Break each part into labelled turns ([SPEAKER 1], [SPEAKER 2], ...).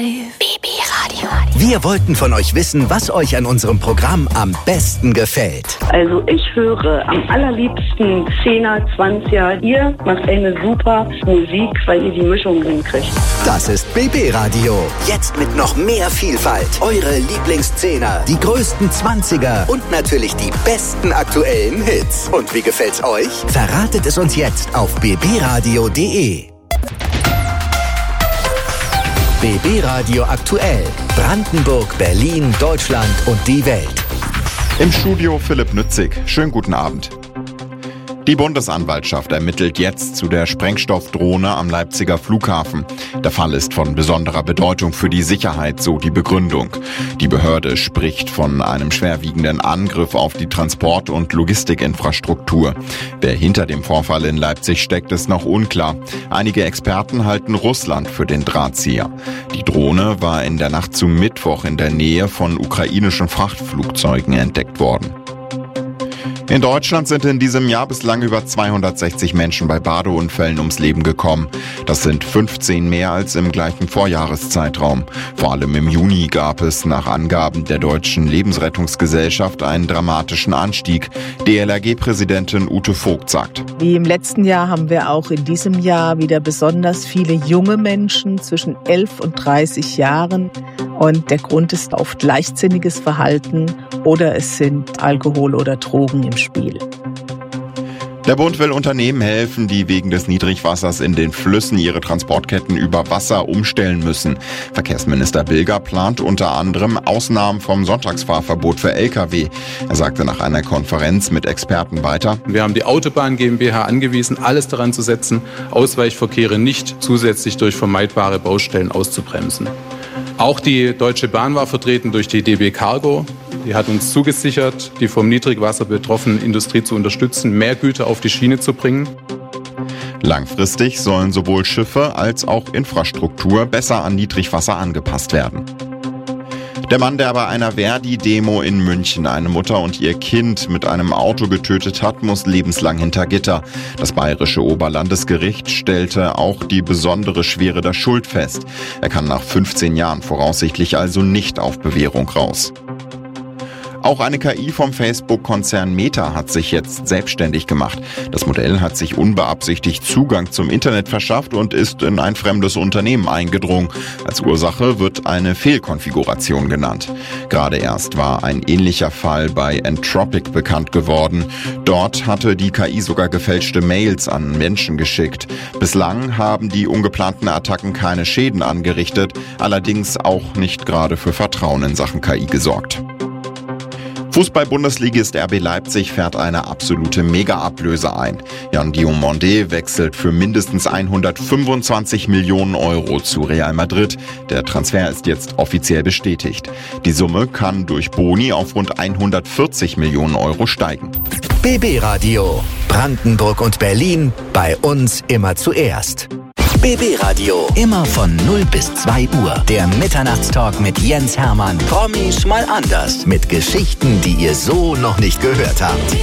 [SPEAKER 1] Live. BB Radio.
[SPEAKER 2] Wir wollten von euch wissen, was euch an unserem Programm am besten gefällt.
[SPEAKER 3] Also ich höre am allerliebsten 10er, 20er. Ihr macht eine super Musik, weil ihr die Mischung hinkriegt.
[SPEAKER 2] Das ist BB Radio. Jetzt mit noch mehr Vielfalt. Eure Lieblingszehner, die größten 20er und natürlich die besten aktuellen Hits. Und wie gefällt's euch? Verratet es uns jetzt auf bbradio.de. BB Radio aktuell. Brandenburg, Berlin, Deutschland und die Welt.
[SPEAKER 4] Im Studio Philipp Nützig. Schönen guten Abend. Die Bundesanwaltschaft ermittelt jetzt zu der Sprengstoffdrohne am Leipziger Flughafen. Der Fall ist von besonderer Bedeutung für die Sicherheit, so die Begründung. Die Behörde spricht von einem schwerwiegenden Angriff auf die Transport- und Logistikinfrastruktur. Wer hinter dem Vorfall in Leipzig steckt, ist noch unklar. Einige Experten halten Russland für den Drahtzieher. Die Drohne war in der Nacht zum Mittwoch in der Nähe von ukrainischen Frachtflugzeugen entdeckt worden. In Deutschland sind in diesem Jahr bislang über 260 Menschen bei Badeunfällen ums Leben gekommen. Das sind 15 mehr als im gleichen Vorjahreszeitraum. Vor allem im Juni gab es nach Angaben der Deutschen Lebensrettungsgesellschaft einen dramatischen Anstieg. DLRG-Präsidentin Ute Vogt sagt:
[SPEAKER 5] Wie im letzten Jahr haben wir auch in diesem Jahr wieder besonders viele junge Menschen zwischen 11 und 30 Jahren. Und der Grund ist oft leichtsinniges Verhalten oder es sind Alkohol oder Drogen im Spiel.
[SPEAKER 4] Der Bund will Unternehmen helfen, die wegen des Niedrigwassers in den Flüssen ihre Transportketten über Wasser umstellen müssen. Verkehrsminister Bilger plant unter anderem Ausnahmen vom Sonntagsfahrverbot für Lkw. Er sagte nach einer Konferenz mit Experten weiter:
[SPEAKER 6] Wir haben die Autobahn GmbH angewiesen, alles daran zu setzen, Ausweichverkehre nicht zusätzlich durch vermeidbare Baustellen auszubremsen. Auch die Deutsche Bahn war vertreten durch die DB Cargo. Die hat uns zugesichert, die vom Niedrigwasser betroffene Industrie zu unterstützen, mehr Güter auf die Schiene zu bringen.
[SPEAKER 4] Langfristig sollen sowohl Schiffe als auch Infrastruktur besser an Niedrigwasser angepasst werden. Der Mann, der bei einer Verdi-Demo in München eine Mutter und ihr Kind mit einem Auto getötet hat, muss lebenslang hinter Gitter. Das Bayerische Oberlandesgericht stellte auch die besondere Schwere der Schuld fest. Er kann nach 15 Jahren voraussichtlich also nicht auf Bewährung raus. Auch eine KI vom Facebook-Konzern Meta hat sich jetzt selbstständig gemacht. Das Modell hat sich unbeabsichtigt Zugang zum Internet verschafft und ist in ein fremdes Unternehmen eingedrungen. Als Ursache wird eine Fehlkonfiguration genannt. Gerade erst war ein ähnlicher Fall bei Entropic bekannt geworden. Dort hatte die KI sogar gefälschte Mails an Menschen geschickt. Bislang haben die ungeplanten Attacken keine Schäden angerichtet, allerdings auch nicht gerade für Vertrauen in Sachen KI gesorgt. Fußball-Bundesligist RB Leipzig fährt eine absolute Mega-Ablöse ein. Jan Diomande wechselt für mindestens 125 Millionen Euro zu Real Madrid. Der Transfer ist jetzt offiziell bestätigt. Die Summe kann durch Boni auf rund 140 Millionen Euro steigen.
[SPEAKER 2] BB Radio. Brandenburg und Berlin. Bei uns immer zuerst. BB Radio. Immer von 0 bis 2 Uhr. Der Mitternachtstalk mit Jens Hermann. Promis mal anders. Mit Geschichten, die ihr so noch nicht gehört habt.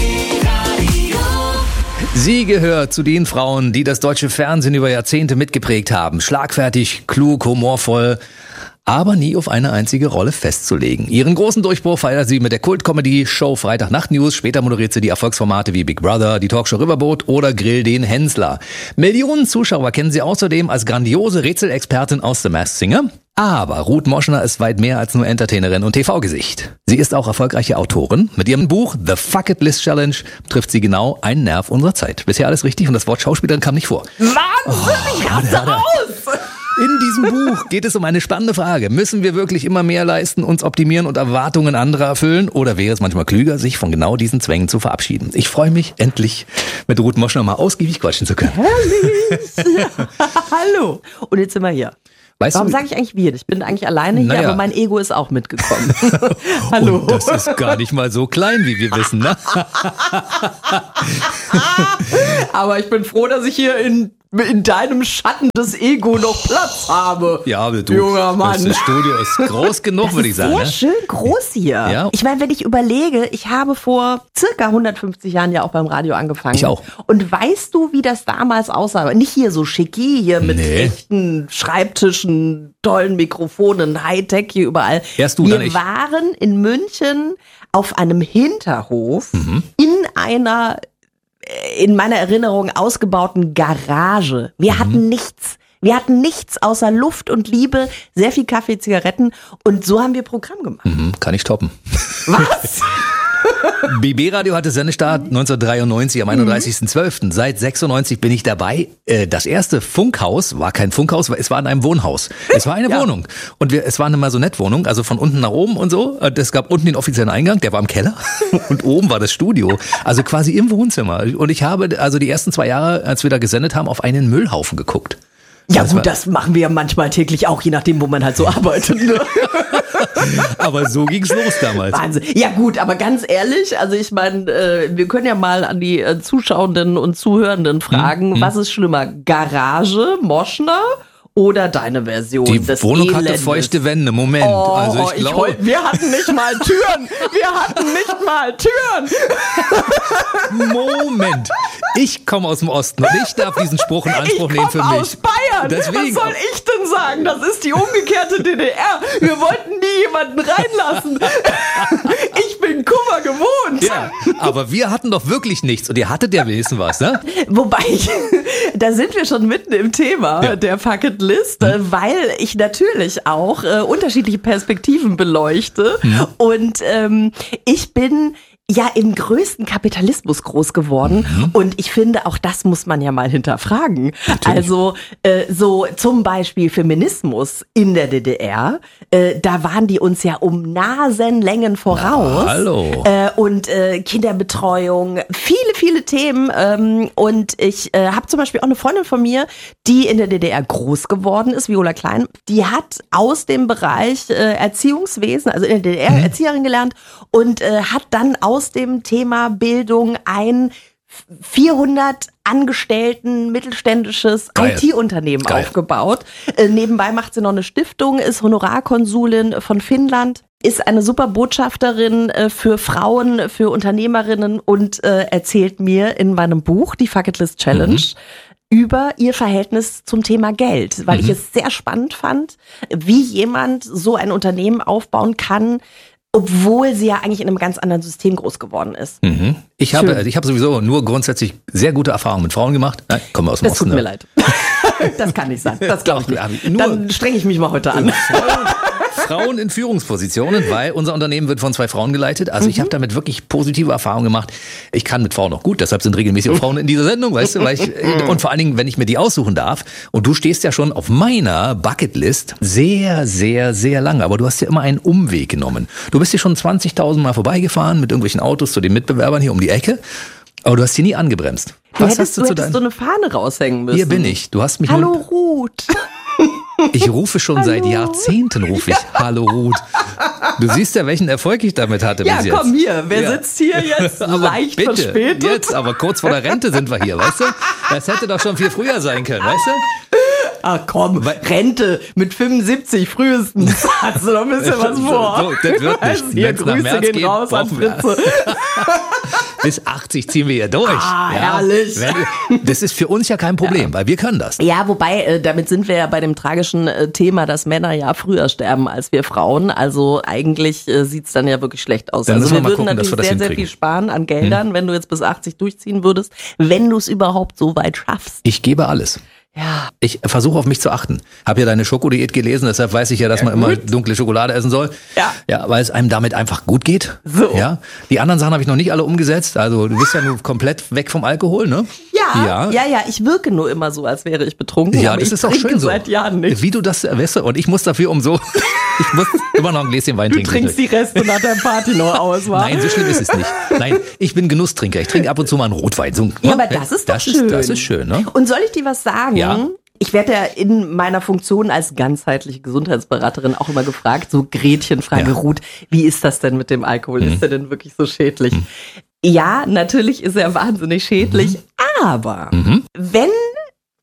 [SPEAKER 7] Sie gehört zu den Frauen, die das deutsche Fernsehen über Jahrzehnte mitgeprägt haben. Schlagfertig, klug, humorvoll, aber nie auf eine einzige Rolle festzulegen. Ihren großen Durchbruch feiert sie mit der Kult-Comedy-Show Freitagnacht News. Später moderiert sie die Erfolgsformate wie Big Brother, die Talkshow Riverboat oder Grill den Hensler. Millionen Zuschauer kennen sie außerdem als grandiose Rätselexpertin aus The Masked Singer. Aber Ruth Moschner ist weit mehr als nur Entertainerin und TV-Gesicht. Sie ist auch erfolgreiche Autorin. Mit ihrem Buch The Fuck It List Challenge trifft sie genau einen Nerv unserer Zeit. Bisher alles richtig und das Wort Schauspielerin kam nicht vor.
[SPEAKER 5] Wahnsinn, ich raste aus!
[SPEAKER 7] In diesem Buch geht es um eine spannende Frage. Müssen wir wirklich immer mehr leisten, uns optimieren und Erwartungen anderer erfüllen? Oder wäre es manchmal klüger, sich von genau diesen Zwängen zu verabschieden? Ich freue mich, endlich mit Ruth Moschner mal ausgiebig quatschen zu können.
[SPEAKER 8] Herrlich! Hallo! Und jetzt sind wir hier. Warum sage ich eigentlich wir? Ich bin eigentlich alleine hier, aber mein Ego ist auch mitgekommen. Hallo.
[SPEAKER 7] Und das ist gar nicht mal so klein, wie wir wissen, ne?
[SPEAKER 8] Aber ich bin froh, dass ich hier in in deinem Schatten des Ego noch Platz habe.
[SPEAKER 7] Ja, aber du,
[SPEAKER 8] junger Mann.
[SPEAKER 7] Das Studio ist groß genug, würde ich sagen.
[SPEAKER 8] Sehr schön groß hier.
[SPEAKER 7] Ja.
[SPEAKER 8] Ich meine, wenn ich überlege, ich habe vor circa 150 Jahren ja auch beim Radio angefangen.
[SPEAKER 7] Ich auch.
[SPEAKER 8] Und weißt du, wie das damals aussah? Nicht hier so schicki, hier mit echten Schreibtischen, tollen Mikrofonen, Hightech hier überall.
[SPEAKER 7] Erst du,
[SPEAKER 8] Wir
[SPEAKER 7] dann ich.
[SPEAKER 8] waren in München auf einem Hinterhof in einer, in meiner Erinnerung, ausgebauten Garage. Wir hatten nichts. Wir hatten nichts außer Luft und Liebe, sehr viel Kaffee, Zigaretten und so haben wir Programm gemacht.
[SPEAKER 7] Kann ich toppen.
[SPEAKER 8] Was?
[SPEAKER 7] BB Radio hatte Sendestart 1993 am 31.12. Seit 96 bin ich dabei. Das erste Funkhaus war kein Funkhaus, es war in einem Wohnhaus. Es war eine Wohnung. Und es war eine Maisonette-Wohnung, also von unten nach oben und so. Es gab unten den offiziellen Eingang, der war im Keller. Und oben war das Studio. Also quasi im Wohnzimmer. Und ich habe also die ersten 2 Jahre, als wir da gesendet haben, auf einen Müllhaufen geguckt.
[SPEAKER 8] Ja gut, das machen wir ja manchmal täglich auch, je nachdem, wo man halt so arbeitet. Ne?
[SPEAKER 7] Aber so ging's los damals.
[SPEAKER 8] Wahnsinn. Ja gut, aber ganz ehrlich, also ich meine, wir können ja mal an die Zuschauenden und Zuhörenden fragen, was ist schlimmer, Garage, Moschner oder deine Version des
[SPEAKER 7] Wohnung
[SPEAKER 8] Elendes?
[SPEAKER 7] hatte feuchte Wände, Moment. Also ich glaube,
[SPEAKER 8] wir hatten nicht mal Türen. Wir hatten nicht mal Türen.
[SPEAKER 7] Moment. Ich komme aus dem Osten und ich darf diesen Spruch in Anspruch nehmen für mich.
[SPEAKER 8] Ich komme aus Bayern.
[SPEAKER 7] Deswegen.
[SPEAKER 8] Was soll ich denn sagen? Das ist die umgekehrte DDR. Wir wollten nie jemanden reinlassen. Ich bin Kummer gewohnt.
[SPEAKER 7] Ja, aber wir hatten doch wirklich nichts und ihr hattet ja wenigstens was, ne?
[SPEAKER 8] Wobei, da sind wir schon mitten im Thema der Fuck-It List, weil ich natürlich auch unterschiedliche Perspektiven beleuchte und ich bin ja im größten Kapitalismus groß geworden und ich finde, auch das muss man ja mal hinterfragen. Natürlich. Also so zum Beispiel Feminismus in der DDR, da waren die uns ja um Nasenlängen voraus.
[SPEAKER 7] Na, hallo.
[SPEAKER 8] Und Kinderbetreuung, viele Themen und ich habe zum Beispiel auch eine Freundin von mir, die in der DDR groß geworden ist, Viola Klein, die hat aus dem Bereich Erziehungswesen, also in der DDR Erzieherin gelernt und hat dann aus dem Thema Bildung ein 400 Angestellten mittelständisches IT-Unternehmen aufgebaut. Nebenbei macht sie noch eine Stiftung, ist Honorarkonsulin von Finnland, ist eine super Botschafterin für Frauen, für Unternehmerinnen und erzählt mir in meinem Buch, die Fuck It List Challenge, über ihr Verhältnis zum Thema Geld, weil ich es sehr spannend fand, wie jemand so ein Unternehmen aufbauen kann, obwohl sie ja eigentlich in einem ganz anderen System groß geworden ist.
[SPEAKER 7] Ich habe sowieso nur grundsätzlich sehr gute Erfahrungen mit Frauen gemacht. Nein, kommen wir aus dem Osten.
[SPEAKER 8] Das tut mir leid. Das kann nicht sein. Das glaube ich nicht. Dann strenge ich mich mal heute an.
[SPEAKER 7] Frauen in Führungspositionen, weil unser Unternehmen wird von 2 Frauen geleitet. Also ich habe damit wirklich positive Erfahrungen gemacht. Ich kann mit Frauen auch gut, deshalb sind regelmäßig auch Frauen in dieser Sendung, weißt du? Und vor allen Dingen, wenn ich mir die aussuchen darf. Und du stehst ja schon auf meiner Bucketlist sehr, sehr, sehr lange. Aber du hast ja immer einen Umweg genommen. Du bist hier schon 20.000 Mal vorbeigefahren mit irgendwelchen Autos zu den Mitbewerbern hier um die Ecke. Aber du hast hier nie angebremst. Was hast du zu deinem...
[SPEAKER 8] so eine Fahne raushängen müssen.
[SPEAKER 7] Hier bin ich. Du hast mich
[SPEAKER 8] Hallo Ruth.
[SPEAKER 7] Ich rufe schon seit Jahrzehnten, Hallo Ruth. Du siehst ja, welchen Erfolg ich damit hatte bis jetzt.
[SPEAKER 8] Ja, komm hier. Wer sitzt hier jetzt leicht verspätet?
[SPEAKER 7] Jetzt, aber kurz vor der Rente sind wir hier, weißt du? Das hätte doch schon viel früher sein können, weißt du?
[SPEAKER 8] Ach komm, Rente mit 75 frühestens. Hast du noch ein bisschen was vor?
[SPEAKER 7] So, das wird nicht.
[SPEAKER 8] Hier, Grüße gehen raus an Fritze.
[SPEAKER 7] Bis 80 ziehen wir hier durch.
[SPEAKER 8] Ah, ja, herrlich.
[SPEAKER 7] Das ist für uns ja kein Problem, weil wir können das.
[SPEAKER 8] Ja, wobei, damit sind wir ja bei dem tragischen Thema, dass Männer ja früher sterben als wir Frauen. Also eigentlich sieht's dann ja wirklich schlecht aus.
[SPEAKER 7] Dann
[SPEAKER 8] also wir würden
[SPEAKER 7] gucken,
[SPEAKER 8] natürlich sehr viel sparen an Geldern, wenn du jetzt bis 80 durchziehen würdest, wenn du es überhaupt so weit schaffst.
[SPEAKER 7] Ich gebe alles.
[SPEAKER 8] Ja.
[SPEAKER 7] Ich versuche auf mich zu achten. Habe ja deine Schokodiät gelesen, deshalb weiß ich ja, dass man immer dunkle Schokolade essen soll. Ja, weil es einem damit einfach gut geht.
[SPEAKER 8] So.
[SPEAKER 7] Ja. Die anderen Sachen habe ich noch nicht alle umgesetzt. Also du bist ja nur komplett weg vom Alkohol, ne?
[SPEAKER 8] Ja. Ich wirke nur immer so, als wäre ich betrunken.
[SPEAKER 7] Ja, das ist auch schön so.
[SPEAKER 8] Seit Jahren nicht.
[SPEAKER 7] Wie du das, weißt du, und ich muss dafür ich muss immer noch ein Gläschen Wein trinken.
[SPEAKER 8] Du trinkst die Reste nach der Party noch aus, wa?
[SPEAKER 7] Nein, so schlimm ist es nicht. Nein, ich bin Genusstrinker. Ich trinke ab und zu mal einen Rotwein. So,
[SPEAKER 8] ja, aber das ist doch schön.
[SPEAKER 7] Das ist schön, ne?
[SPEAKER 8] Und soll ich dir was sagen?
[SPEAKER 7] Ja.
[SPEAKER 8] Ich werde ja in meiner Funktion als ganzheitliche Gesundheitsberaterin auch immer gefragt, so Gretchenfrage, Ruth, wie ist das denn mit dem Alkohol? Ist der denn wirklich so schädlich? Ja, natürlich ist er wahnsinnig schädlich, aber wenn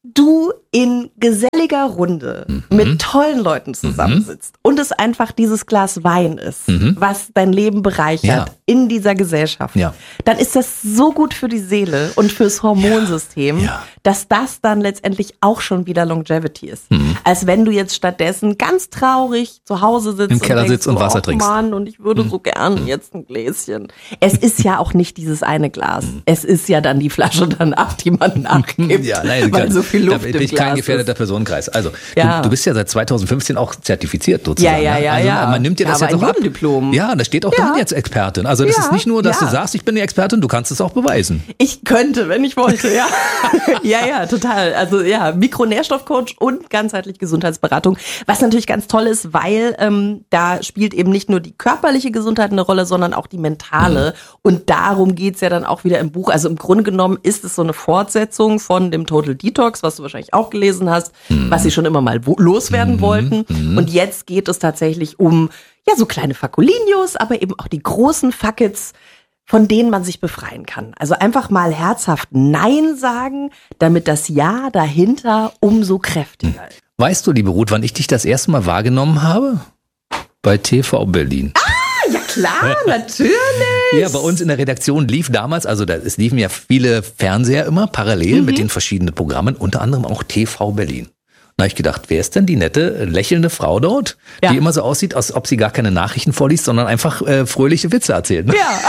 [SPEAKER 8] du in geselliger Runde mit tollen Leuten zusammensitzt und es einfach dieses Glas Wein ist, was dein Leben bereichert in dieser Gesellschaft, dann ist das so gut für die Seele und fürs Hormonsystem, dass das dann letztendlich auch schon wieder Longevity ist. Als wenn du jetzt stattdessen ganz traurig zu Hause sitzt
[SPEAKER 7] im Keller
[SPEAKER 8] und denkst,
[SPEAKER 7] sitzt und Wasser trinkst.
[SPEAKER 8] Mann, und ich würde so gern jetzt ein Gläschen. Es ist ja auch nicht dieses eine Glas. Es ist ja dann die Flasche danach, die man nachgibt, weil so viel Luft
[SPEAKER 7] da
[SPEAKER 8] im
[SPEAKER 7] bin ich
[SPEAKER 8] Glas
[SPEAKER 7] kein gefährdeter
[SPEAKER 8] ist.
[SPEAKER 7] Personenkreis. Also, du bist ja seit 2015 auch zertifiziert sozusagen.
[SPEAKER 8] Ja.
[SPEAKER 7] Also, man nimmt dir das
[SPEAKER 8] aber
[SPEAKER 7] jetzt auch ab.
[SPEAKER 8] Diplom.
[SPEAKER 7] Ja, da steht auch drin jetzt Expertin. Also das ist nicht nur, dass du sagst, ich bin die Expertin, du kannst es auch beweisen.
[SPEAKER 8] Ich könnte, wenn ich wollte, ja. ja, total. Also ja, Mikronährstoffcoach und ganzheitliche Gesundheitsberatung. Was natürlich ganz toll ist, weil da spielt eben nicht nur die körperliche Gesundheit eine Rolle, sondern auch die mentale. Und darum geht's ja dann auch wieder im Buch. Also im Grunde genommen ist es so eine Fortsetzung von dem Total Detox, was du wahrscheinlich auch gelesen hast, was sie schon immer mal loswerden wollten. Und jetzt geht es tatsächlich um so kleine Fakulinhos, aber eben auch die großen Fuckets, von denen man sich befreien kann. Also einfach mal herzhaft Nein sagen, damit das Ja dahinter umso kräftiger ist.
[SPEAKER 7] Weißt du, liebe Ruth, wann ich dich das erste Mal wahrgenommen habe? Bei TV Berlin.
[SPEAKER 8] Ja klar, natürlich.
[SPEAKER 7] Ja, bei uns in der Redaktion lief damals, also es liefen ja viele Fernseher immer parallel mit den verschiedenen Programmen, unter anderem auch TV Berlin. Da habe ich gedacht, wer ist denn die nette, lächelnde Frau dort, die immer so aussieht, als ob sie gar keine Nachrichten vorliest, sondern einfach fröhliche Witze erzählt. Ne?
[SPEAKER 8] Ja.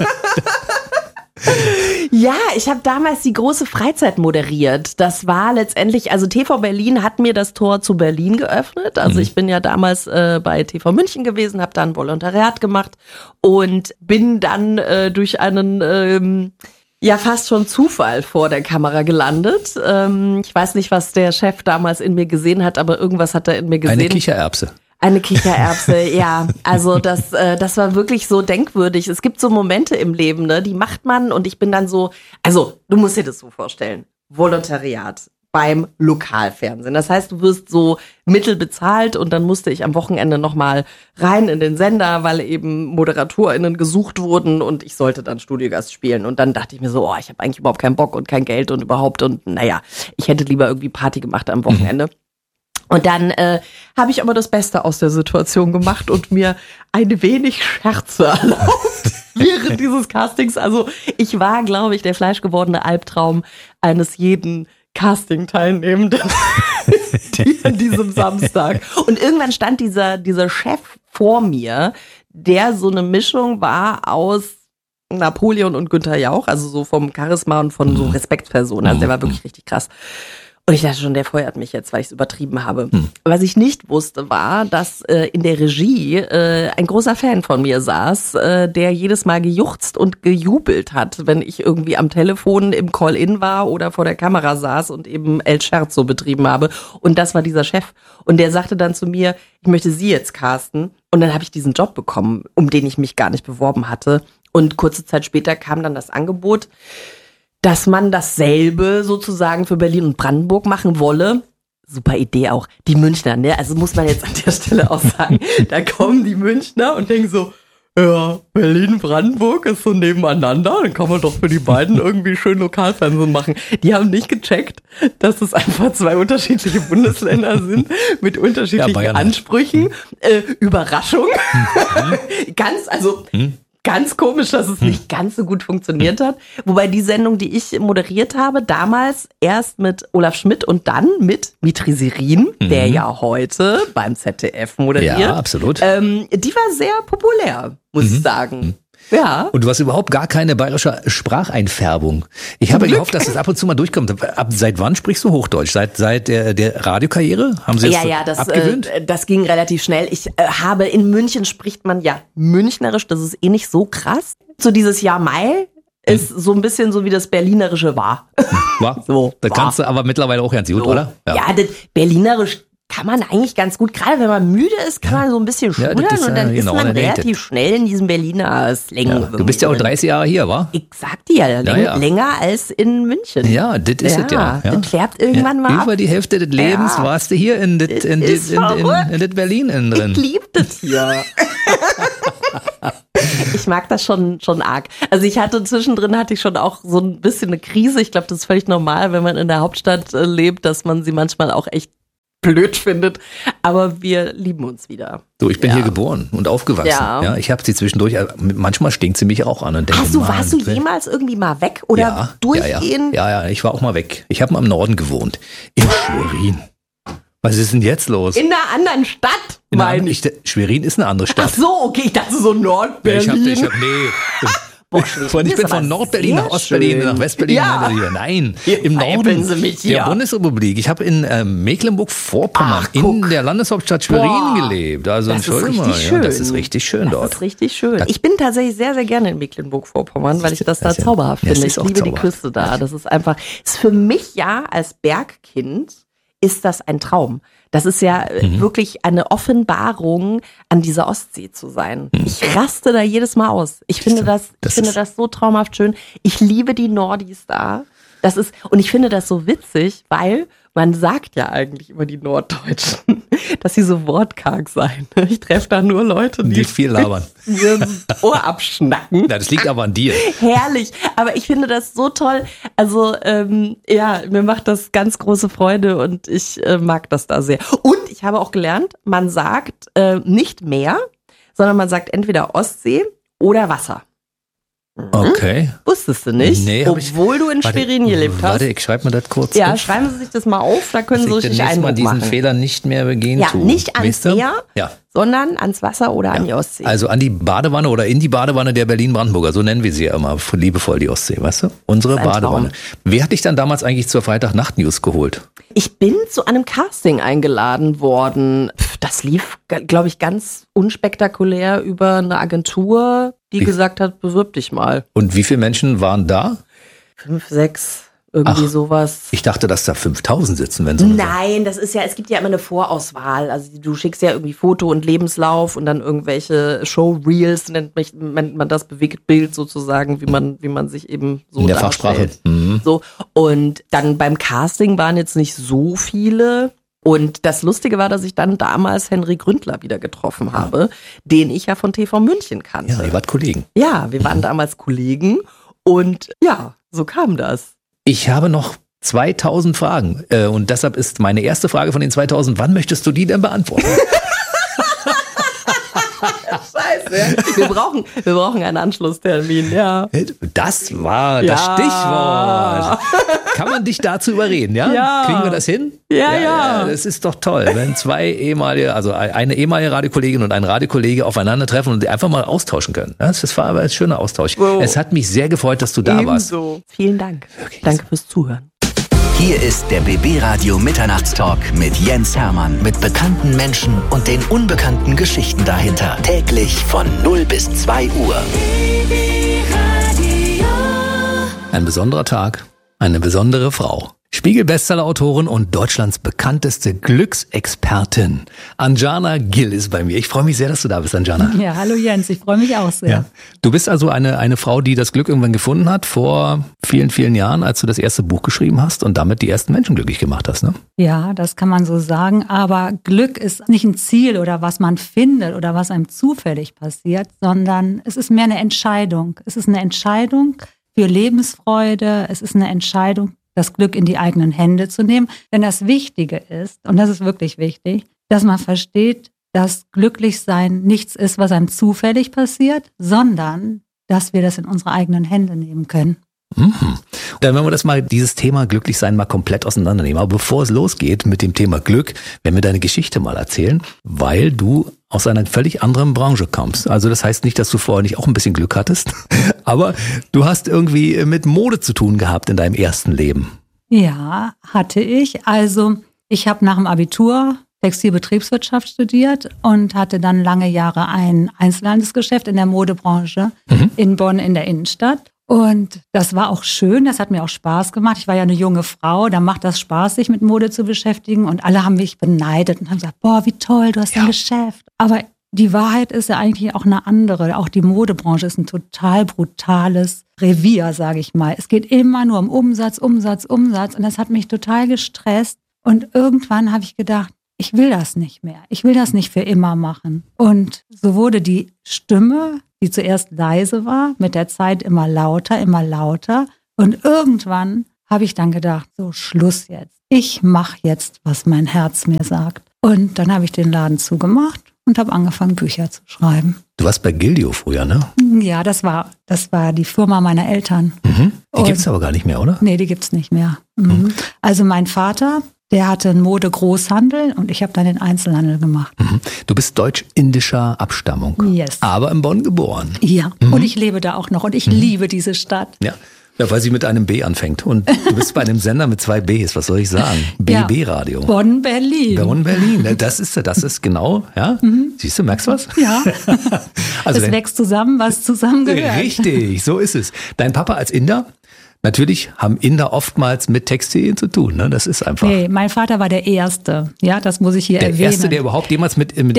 [SPEAKER 8] Ja, ich habe damals die große Freizeit moderiert. Das war letztendlich, also TV Berlin hat mir das Tor zu Berlin geöffnet. Also ich bin ja damals bei TV München gewesen, habe da ein Volontariat gemacht und bin dann durch einen fast schon Zufall vor der Kamera gelandet. Ich weiß nicht, was der Chef damals in mir gesehen hat, aber irgendwas hat er in mir gesehen.
[SPEAKER 7] Eine Kichererbse.
[SPEAKER 8] Eine Kichererbse, ja. Also das war wirklich so denkwürdig. Es gibt so Momente im Leben, ne, die macht man und ich bin dann so, also du musst dir das so vorstellen, Volontariat beim Lokalfernsehen. Das heißt, du wirst so mittelbezahlt und dann musste ich am Wochenende nochmal rein in den Sender, weil eben ModeratorInnen gesucht wurden und ich sollte dann Studiogast spielen. Und dann dachte ich mir so, ich habe eigentlich überhaupt keinen Bock und kein Geld und überhaupt und naja, ich hätte lieber irgendwie Party gemacht am Wochenende. Und dann habe ich aber das Beste aus der Situation gemacht und mir ein wenig Scherze erlaubt während dieses Castings. Also ich war, glaube ich, der fleischgewordene Albtraum eines jeden Casting-Teilnehmenden an diesem Samstag. Und irgendwann stand dieser Chef vor mir, der so eine Mischung war aus Napoleon und Günther Jauch, also so vom Charisma und von so Respektspersonen. Also der war wirklich richtig krass. Und ich dachte schon, der feuert mich jetzt, weil ich es übertrieben habe. Was ich nicht wusste, war, dass in der Regie ein großer Fan von mir saß, der jedes Mal gejuchzt und gejubelt hat, wenn ich irgendwie am Telefon im Call-In war oder vor der Kamera saß und eben El Scherzo betrieben habe. Und das war dieser Chef. Und der sagte dann zu mir, ich möchte Sie jetzt casten. Und dann habe ich diesen Job bekommen, um den ich mich gar nicht beworben hatte. Und kurze Zeit später kam dann das Angebot, dass man dasselbe sozusagen für Berlin und Brandenburg machen wolle. Super Idee auch. Die Münchner, ne? Also muss man jetzt an der Stelle auch sagen, da kommen die Münchner und denken so, ja, Berlin-Brandenburg ist so nebeneinander, dann kann man doch für die beiden irgendwie schön Lokalfernsehen machen. Die haben nicht gecheckt, dass es einfach zwei unterschiedliche Bundesländer sind mit unterschiedlichen Ansprüchen. Überraschung. Ganz komisch, dass es nicht ganz so gut funktioniert hat. Wobei die Sendung, die ich moderiert habe, damals erst mit Olaf Schmidt und dann mit Mitri Serin, der ja heute beim ZDF moderiert.
[SPEAKER 7] Ja, absolut.
[SPEAKER 8] Die war sehr populär, muss ich sagen. Ja.
[SPEAKER 7] Und du hast überhaupt gar keine bayerische Spracheinfärbung. Ich habe gehofft, dass es ab und zu mal durchkommt. Seit wann sprichst du Hochdeutsch? Seit der Radiokarriere? Haben Sie das abgewöhnt?
[SPEAKER 8] Das ging relativ schnell. In München spricht man ja Münchnerisch, das ist eh nicht so krass. So dieses Jahr Mai ist so ein bisschen so wie das Berlinerische war.
[SPEAKER 7] War?
[SPEAKER 8] So,
[SPEAKER 7] da kannst du aber mittlerweile auch ganz gut, so, oder?
[SPEAKER 8] Ja, das Berlinerisch kann man eigentlich ganz gut, gerade wenn man müde ist, kann man so ein bisschen schudern und dann ist man relativ schnell in diesem Berliner Slang.
[SPEAKER 7] Ja, du bist ja auch 30 Jahre hier, wa?
[SPEAKER 8] Ich sag dir, länger als in München.
[SPEAKER 7] Ja, das ist es ja.
[SPEAKER 8] Das färbt irgendwann mal ab.
[SPEAKER 7] Über die Hälfte des Lebens warst du hier in das Berlin drin.
[SPEAKER 8] Ich lieb das hier. Ich mag das schon arg. Also zwischendrin hatte ich schon auch so ein bisschen eine Krise. Ich glaube, das ist völlig normal, wenn man in der Hauptstadt lebt, dass man sie manchmal auch echt blöd findet. Aber wir lieben uns wieder.
[SPEAKER 7] So, ich bin hier geboren und aufgewachsen. Ja, ich habe sie zwischendurch, manchmal stinkt sie mich auch an und denke,
[SPEAKER 8] warst du jemals irgendwie mal weg oder durchgehend?
[SPEAKER 7] Ja, ich war auch mal weg. Ich habe mal im Norden gewohnt. In Schwerin. Was ist denn jetzt los?
[SPEAKER 8] In einer anderen Stadt, meine ich.
[SPEAKER 7] Schwerin ist eine andere Stadt.
[SPEAKER 8] Ach so, okay, ich dachte so Nordberlin.
[SPEAKER 7] Ich bin von Nordberlin nach Ostberlin, nach Westberlin.
[SPEAKER 8] Ja.
[SPEAKER 7] Nein, im Norden der Bundesrepublik. Ich habe in Mecklenburg-Vorpommern in der Landeshauptstadt Schwerin gelebt. Also Entschuldigung mal, ja, das ist richtig schön dort.
[SPEAKER 8] Das ist richtig schön. Ich bin tatsächlich sehr, sehr gerne in Mecklenburg-Vorpommern, weil ich das da zauberhaft finde. Ich liebe die Küste da. Das ist einfach, ist für mich als Bergkind ist das ein Traum. Das ist ja wirklich eine Offenbarung, an dieser Ostsee zu sein. Ich raste da jedes Mal aus. Ich finde das so traumhaft schön. Ich liebe die Nordis da. Und ich finde das so witzig, weil man sagt ja eigentlich über die Norddeutschen, dass sie so wortkarg seien. Ich treffe da nur Leute, die
[SPEAKER 7] viel labern.
[SPEAKER 8] Ihr Ohr abschnacken.
[SPEAKER 7] Na, das liegt aber an dir.
[SPEAKER 8] Herrlich. Aber ich finde das so toll. Also, mir macht das ganz große Freude und ich mag das da sehr. Und ich habe auch gelernt, man sagt nicht Meer, sondern man sagt entweder Ostsee oder Wasser.
[SPEAKER 7] Okay.
[SPEAKER 8] Wusstest du nicht?
[SPEAKER 7] Nee,
[SPEAKER 8] obwohl du in Schwerin gelebt hast.
[SPEAKER 7] Warte, ich schreibe mir das kurz
[SPEAKER 8] Ja,
[SPEAKER 7] auf.
[SPEAKER 8] schreiben Sie sich das mal auf, da können Sie richtig Eindruck machen.
[SPEAKER 7] Mal diesen Fehler nicht mehr begehen.
[SPEAKER 8] Ja, nicht ans Meer, sondern ans Wasser oder an die Ostsee.
[SPEAKER 7] Also an die Badewanne oder in die Badewanne der Berlin-Brandenburger, so nennen wir sie ja immer, liebevoll die Ostsee, weißt du? Unsere Badewanne. Wer hat dich dann damals eigentlich zur Freitag-Nacht-News geholt?
[SPEAKER 8] Ich bin zu einem Casting eingeladen worden. Das lief, glaube ich, ganz unspektakulär über eine Agentur, die gesagt hat, bewirb dich mal.
[SPEAKER 7] Und wie viele Menschen waren da?
[SPEAKER 8] 5, 6, irgendwie sowas.
[SPEAKER 7] Ich dachte, dass da 5000 sitzen, wenn so.
[SPEAKER 8] Nein, das ist ja, es gibt ja immer eine Vorauswahl. Also du schickst ja irgendwie Foto und Lebenslauf und dann irgendwelche Showreels, nennt man das Bewegtbild sozusagen, wie man sich eben so
[SPEAKER 7] in der Fachsprache.
[SPEAKER 8] So. Und dann beim Casting waren jetzt nicht so viele. Und das Lustige war, dass ich dann damals Henry Gründler wieder getroffen habe, den ich ja von TV München kannte.
[SPEAKER 7] Ja, ihr wart Kollegen.
[SPEAKER 8] Ja, wir waren damals Kollegen und ja, so kam das.
[SPEAKER 7] Ich habe noch 2000 Fragen und deshalb ist meine erste Frage von den 2000, wann möchtest du die denn beantworten?
[SPEAKER 8] Scheiße. Wir brauchen einen Anschlusstermin, ja.
[SPEAKER 7] Das war das Stichwort. Kann man dich dazu überreden, ja?
[SPEAKER 8] Ja.
[SPEAKER 7] Kriegen wir das hin?
[SPEAKER 8] Ja.
[SPEAKER 7] Das ist doch toll, wenn zwei ehemalige, also eine ehemalige Radiokollegin und ein Radiokollege aufeinandertreffen und einfach mal austauschen können. Das war aber ein schöner Austausch.
[SPEAKER 8] Wow.
[SPEAKER 7] Es hat mich sehr gefreut, dass du da warst.
[SPEAKER 8] Ebenso. Vielen Dank. Danke fürs Zuhören.
[SPEAKER 2] Hier ist der BB Radio Mitternachtstalk mit Jens Hermann. Mit bekannten Menschen und den unbekannten Geschichten dahinter. Täglich von 0 bis 2 Uhr.
[SPEAKER 7] Ein besonderer Tag, eine besondere Frau. Spiegel-Bestseller-Autorin und Deutschlands bekannteste Glücksexpertin. Anjana Gill ist bei mir. Ich freue mich sehr, dass du da bist, Anjana.
[SPEAKER 1] Ja, hallo Jens, ich freue mich auch sehr.
[SPEAKER 7] Ja. Du bist also eine Frau, die das Glück irgendwann gefunden hat, vor vielen, vielen Jahren, als du das erste Buch geschrieben hast und damit die ersten Menschen glücklich gemacht hast, ne?
[SPEAKER 1] Ja, das kann man so sagen, aber Glück ist nicht ein Ziel oder was man findet oder was einem zufällig passiert, sondern es ist mehr eine Entscheidung. Es ist eine Entscheidung für Lebensfreude, es ist eine Entscheidung, das Glück in die eigenen Hände zu nehmen. Denn das Wichtige ist, und das ist wirklich wichtig, dass man versteht, dass Glücklichsein nichts ist, was einem zufällig passiert, sondern dass wir das in unsere eigenen Hände nehmen können.
[SPEAKER 7] Dann werden wir das mal, dieses Thema Glücklichsein mal komplett auseinandernehmen. Aber bevor es losgeht mit dem Thema Glück, werden wir deine Geschichte mal erzählen, weil du aus einer völlig anderen Branche kommst. Also das heißt nicht, dass du vorher nicht auch ein bisschen Glück hattest, aber du hast irgendwie mit Mode zu tun gehabt in deinem ersten Leben.
[SPEAKER 1] Ja, hatte ich. Also ich habe nach dem Abitur Textilbetriebswirtschaft studiert und hatte dann lange Jahre ein Einzelhandelsgeschäft in der Modebranche in Bonn in der Innenstadt. Und das war auch schön, das hat mir auch Spaß gemacht. Ich war ja eine junge Frau, da macht das Spaß, sich mit Mode zu beschäftigen. Und alle haben mich beneidet und haben gesagt, boah, wie toll, du hast ein Geschäft. Aber die Wahrheit ist ja eigentlich auch eine andere. Auch die Modebranche ist ein total brutales Revier, sage ich mal. Es geht immer nur um Umsatz. Und das hat mich total gestresst. Und irgendwann habe ich gedacht, ich will das nicht mehr. Ich will das nicht für immer machen. Und so wurde die Stimme, die zuerst leise war, mit der Zeit immer lauter, immer lauter. Und irgendwann habe ich dann gedacht, so Schluss jetzt. Ich mache jetzt, was mein Herz mir sagt. Und dann habe ich den Laden zugemacht und habe angefangen, Bücher zu schreiben.
[SPEAKER 7] Du warst bei Gildio früher, ne?
[SPEAKER 1] Ja, das war die Firma meiner Eltern.
[SPEAKER 7] Mhm. Die gibt es aber gar nicht mehr, oder?
[SPEAKER 1] Nee, die gibt's nicht mehr. Mhm. Also mein Vater, der hatte einen Mode-Großhandel und ich habe dann den Einzelhandel gemacht.
[SPEAKER 7] Mhm. Du bist deutsch-indischer Abstammung,
[SPEAKER 1] yes.
[SPEAKER 7] aber in Bonn geboren.
[SPEAKER 1] Ja, und ich lebe da auch noch und ich liebe diese Stadt.
[SPEAKER 7] Ja, weil sie mit einem B anfängt. Und du bist bei einem Sender mit 2 Bs, was soll ich sagen? BB-Radio.
[SPEAKER 1] Bonn-Berlin.
[SPEAKER 7] Bonn-Berlin, das ist genau, ja. Siehst du, merkst du was?
[SPEAKER 1] Ja,
[SPEAKER 7] also
[SPEAKER 1] es wächst zusammen, was zusammengehört.
[SPEAKER 7] Richtig, so ist es. Dein Papa als Inder? Natürlich haben Inder oftmals mit Textilien zu tun, ne? Das ist einfach.
[SPEAKER 1] Nee, mein Vater war der Erste, ja, das muss ich hier erwähnen. Der
[SPEAKER 7] Erste, der überhaupt jemals mit Textilien?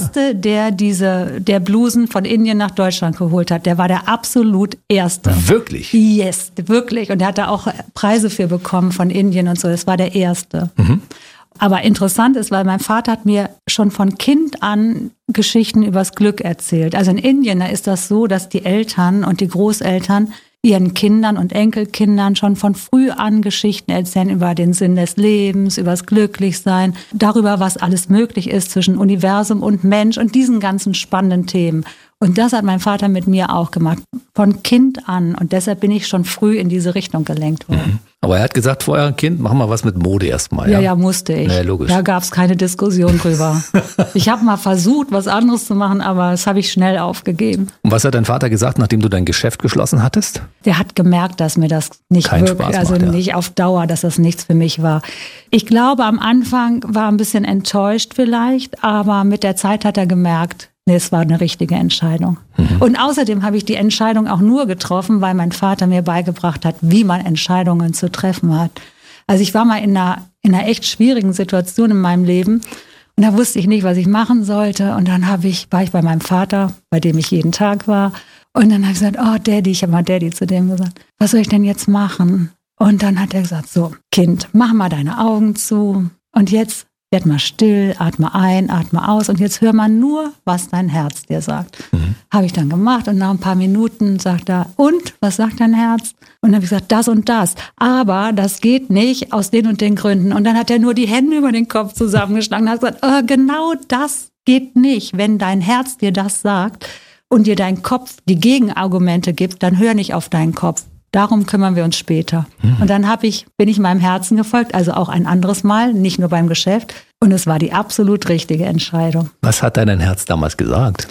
[SPEAKER 1] Der Erste, der Blusen von Indien nach Deutschland geholt hat, der war der absolut Erste.
[SPEAKER 7] Wirklich?
[SPEAKER 1] Yes, wirklich. Und der hat da auch Preise für bekommen von Indien und so, das war der Erste. Mhm. Aber interessant ist, weil mein Vater hat mir schon von Kind an Geschichten übers Glück erzählt. Also in Indien, da ist das so, dass die Eltern und die Großeltern ihren Kindern und Enkelkindern schon von früh an Geschichten erzählen über den Sinn des Lebens, über das Glücklichsein, darüber, was alles möglich ist zwischen Universum und Mensch und diesen ganzen spannenden Themen. Und das hat mein Vater mit mir auch gemacht, von Kind an. Und deshalb bin ich schon früh in diese Richtung gelenkt worden.
[SPEAKER 7] Aber er hat gesagt vorher, Kind, mach mal was mit Mode erstmal.
[SPEAKER 1] Ja, musste ich.
[SPEAKER 7] Ja, logisch.
[SPEAKER 1] Da gab es keine Diskussion drüber. Ich habe mal versucht, was anderes zu machen, aber das habe ich schnell aufgegeben.
[SPEAKER 7] Und was hat dein Vater gesagt, nachdem du dein Geschäft geschlossen hattest?
[SPEAKER 1] Der hat gemerkt, dass mir das nicht wirklich, also nicht auf Dauer, dass das nichts für mich war. Ich glaube, am Anfang war ein bisschen enttäuscht vielleicht, aber mit der Zeit hat er gemerkt, nee, es war eine richtige Entscheidung. Und außerdem habe ich die Entscheidung auch nur getroffen, weil mein Vater mir beigebracht hat, wie man Entscheidungen zu treffen hat. Also ich war mal in einer echt schwierigen Situation in meinem Leben und da wusste ich nicht, was ich machen sollte. Und dann war ich bei meinem Vater, bei dem ich jeden Tag war. Und dann habe ich gesagt, oh Daddy, ich habe mal Daddy zu dem gesagt, was soll ich denn jetzt machen? Und dann hat er gesagt, so Kind, mach mal deine Augen zu und jetzt werd mal still, atme ein, atme aus und jetzt hör mal nur, was dein Herz dir sagt. Habe ich dann gemacht und nach ein paar Minuten sagt er, und, was sagt dein Herz? Und dann habe ich gesagt, das und das. Aber das geht nicht aus den und den Gründen. Und dann hat er nur die Hände über den Kopf zusammengeschlagen und hat gesagt, genau das geht nicht. Wenn dein Herz dir das sagt und dir dein Kopf die Gegenargumente gibt, dann hör nicht auf deinen Kopf. Darum kümmern wir uns später. Und dann bin ich meinem Herzen gefolgt, also auch ein anderes Mal, nicht nur beim Geschäft. Und es war die absolut richtige Entscheidung.
[SPEAKER 7] Was hat dein Herz damals gesagt?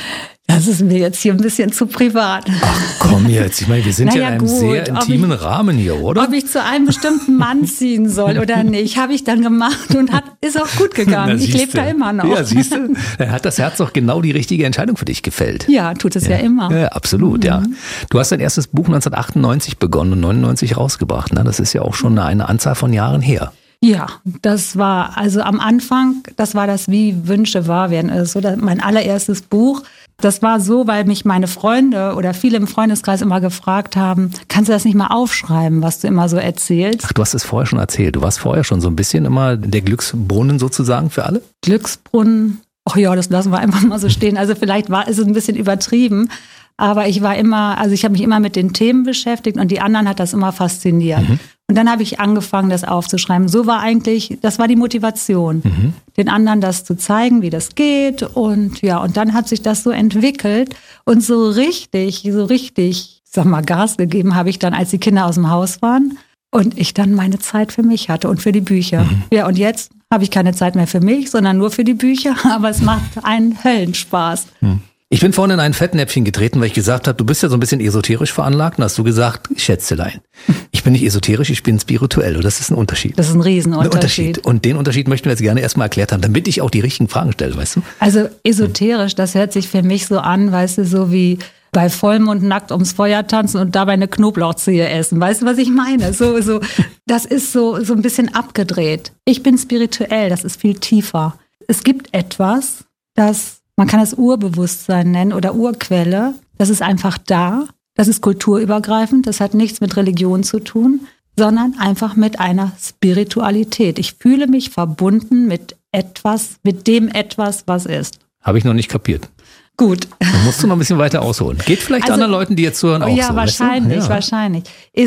[SPEAKER 1] Das ist mir jetzt hier ein bisschen zu privat.
[SPEAKER 7] Ach komm jetzt, ich meine, wir sind ja in einem sehr intimen Rahmen hier, oder?
[SPEAKER 1] Ob ich zu einem bestimmten Mann ziehen soll oder nicht, habe ich dann gemacht und ist auch gut gegangen. Ich lebe da immer noch.
[SPEAKER 7] Ja, siehst du, dann hat das Herz doch genau die richtige Entscheidung für dich gefällt.
[SPEAKER 1] Ja, tut es ja immer.
[SPEAKER 7] Ja, absolut, ja. Du hast dein erstes Buch 1998 begonnen und 99 rausgebracht. Ne? Das ist ja auch schon eine Anzahl von Jahren her.
[SPEAKER 1] Ja, das war, also am Anfang, das war das Wie Wünsche wahr werden. Also mein allererstes Buch. Das war so, weil mich meine Freunde oder viele im Freundeskreis immer gefragt haben, kannst du das nicht mal aufschreiben, was du immer so erzählst?
[SPEAKER 7] Ach, du hast es vorher schon erzählt. Du warst vorher schon so ein bisschen immer der Glücksbrunnen sozusagen für alle?
[SPEAKER 1] Glücksbrunnen, ach ja, das lassen wir einfach mal so stehen. Also vielleicht ist es ein bisschen übertrieben, aber ich habe mich immer mit den Themen beschäftigt und die anderen hat das immer fasziniert. Und dann habe ich angefangen, das aufzuschreiben. Das war die Motivation, den anderen das zu zeigen, wie das geht. Und ja, und dann hat sich das so entwickelt und so richtig, sag mal, Gas gegeben habe ich dann, als die Kinder aus dem Haus waren und ich dann meine Zeit für mich hatte und für die Bücher. Ja, und jetzt habe ich keine Zeit mehr für mich, sondern nur für die Bücher, aber es macht einen Höllenspaß.
[SPEAKER 7] Ich bin vorhin in ein Fettnäpfchen getreten, weil ich gesagt habe, du bist ja so ein bisschen esoterisch veranlagt. Und hast du gesagt, Schätzelein, ich bin nicht esoterisch, ich bin spirituell. Und das ist ein Unterschied.
[SPEAKER 1] Das ist ein Riesenunterschied.
[SPEAKER 7] Und den Unterschied möchten wir jetzt gerne erstmal erklärt haben, damit ich auch die richtigen Fragen stelle, weißt du?
[SPEAKER 1] Also esoterisch, das hört sich für mich so an, weißt du, so wie bei Vollmond nackt ums Feuer tanzen und dabei eine Knoblauchzehe essen. Weißt du, was ich meine? So, das ist so ein bisschen abgedreht. Ich bin spirituell, das ist viel tiefer. Es gibt etwas, man kann es Urbewusstsein nennen oder Urquelle. Das ist einfach da. Das ist kulturübergreifend. Das hat nichts mit Religion zu tun, sondern einfach mit einer Spiritualität. Ich fühle mich verbunden mit dem etwas, was ist.
[SPEAKER 7] Habe ich noch nicht kapiert.
[SPEAKER 1] Gut.
[SPEAKER 7] Dann musst du noch ein bisschen weiter ausholen. Geht vielleicht anderen Leuten, die jetzt zuhören, auch
[SPEAKER 1] ja,
[SPEAKER 7] so.
[SPEAKER 1] Wahrscheinlich,
[SPEAKER 7] weißt du?
[SPEAKER 1] wahrscheinlich.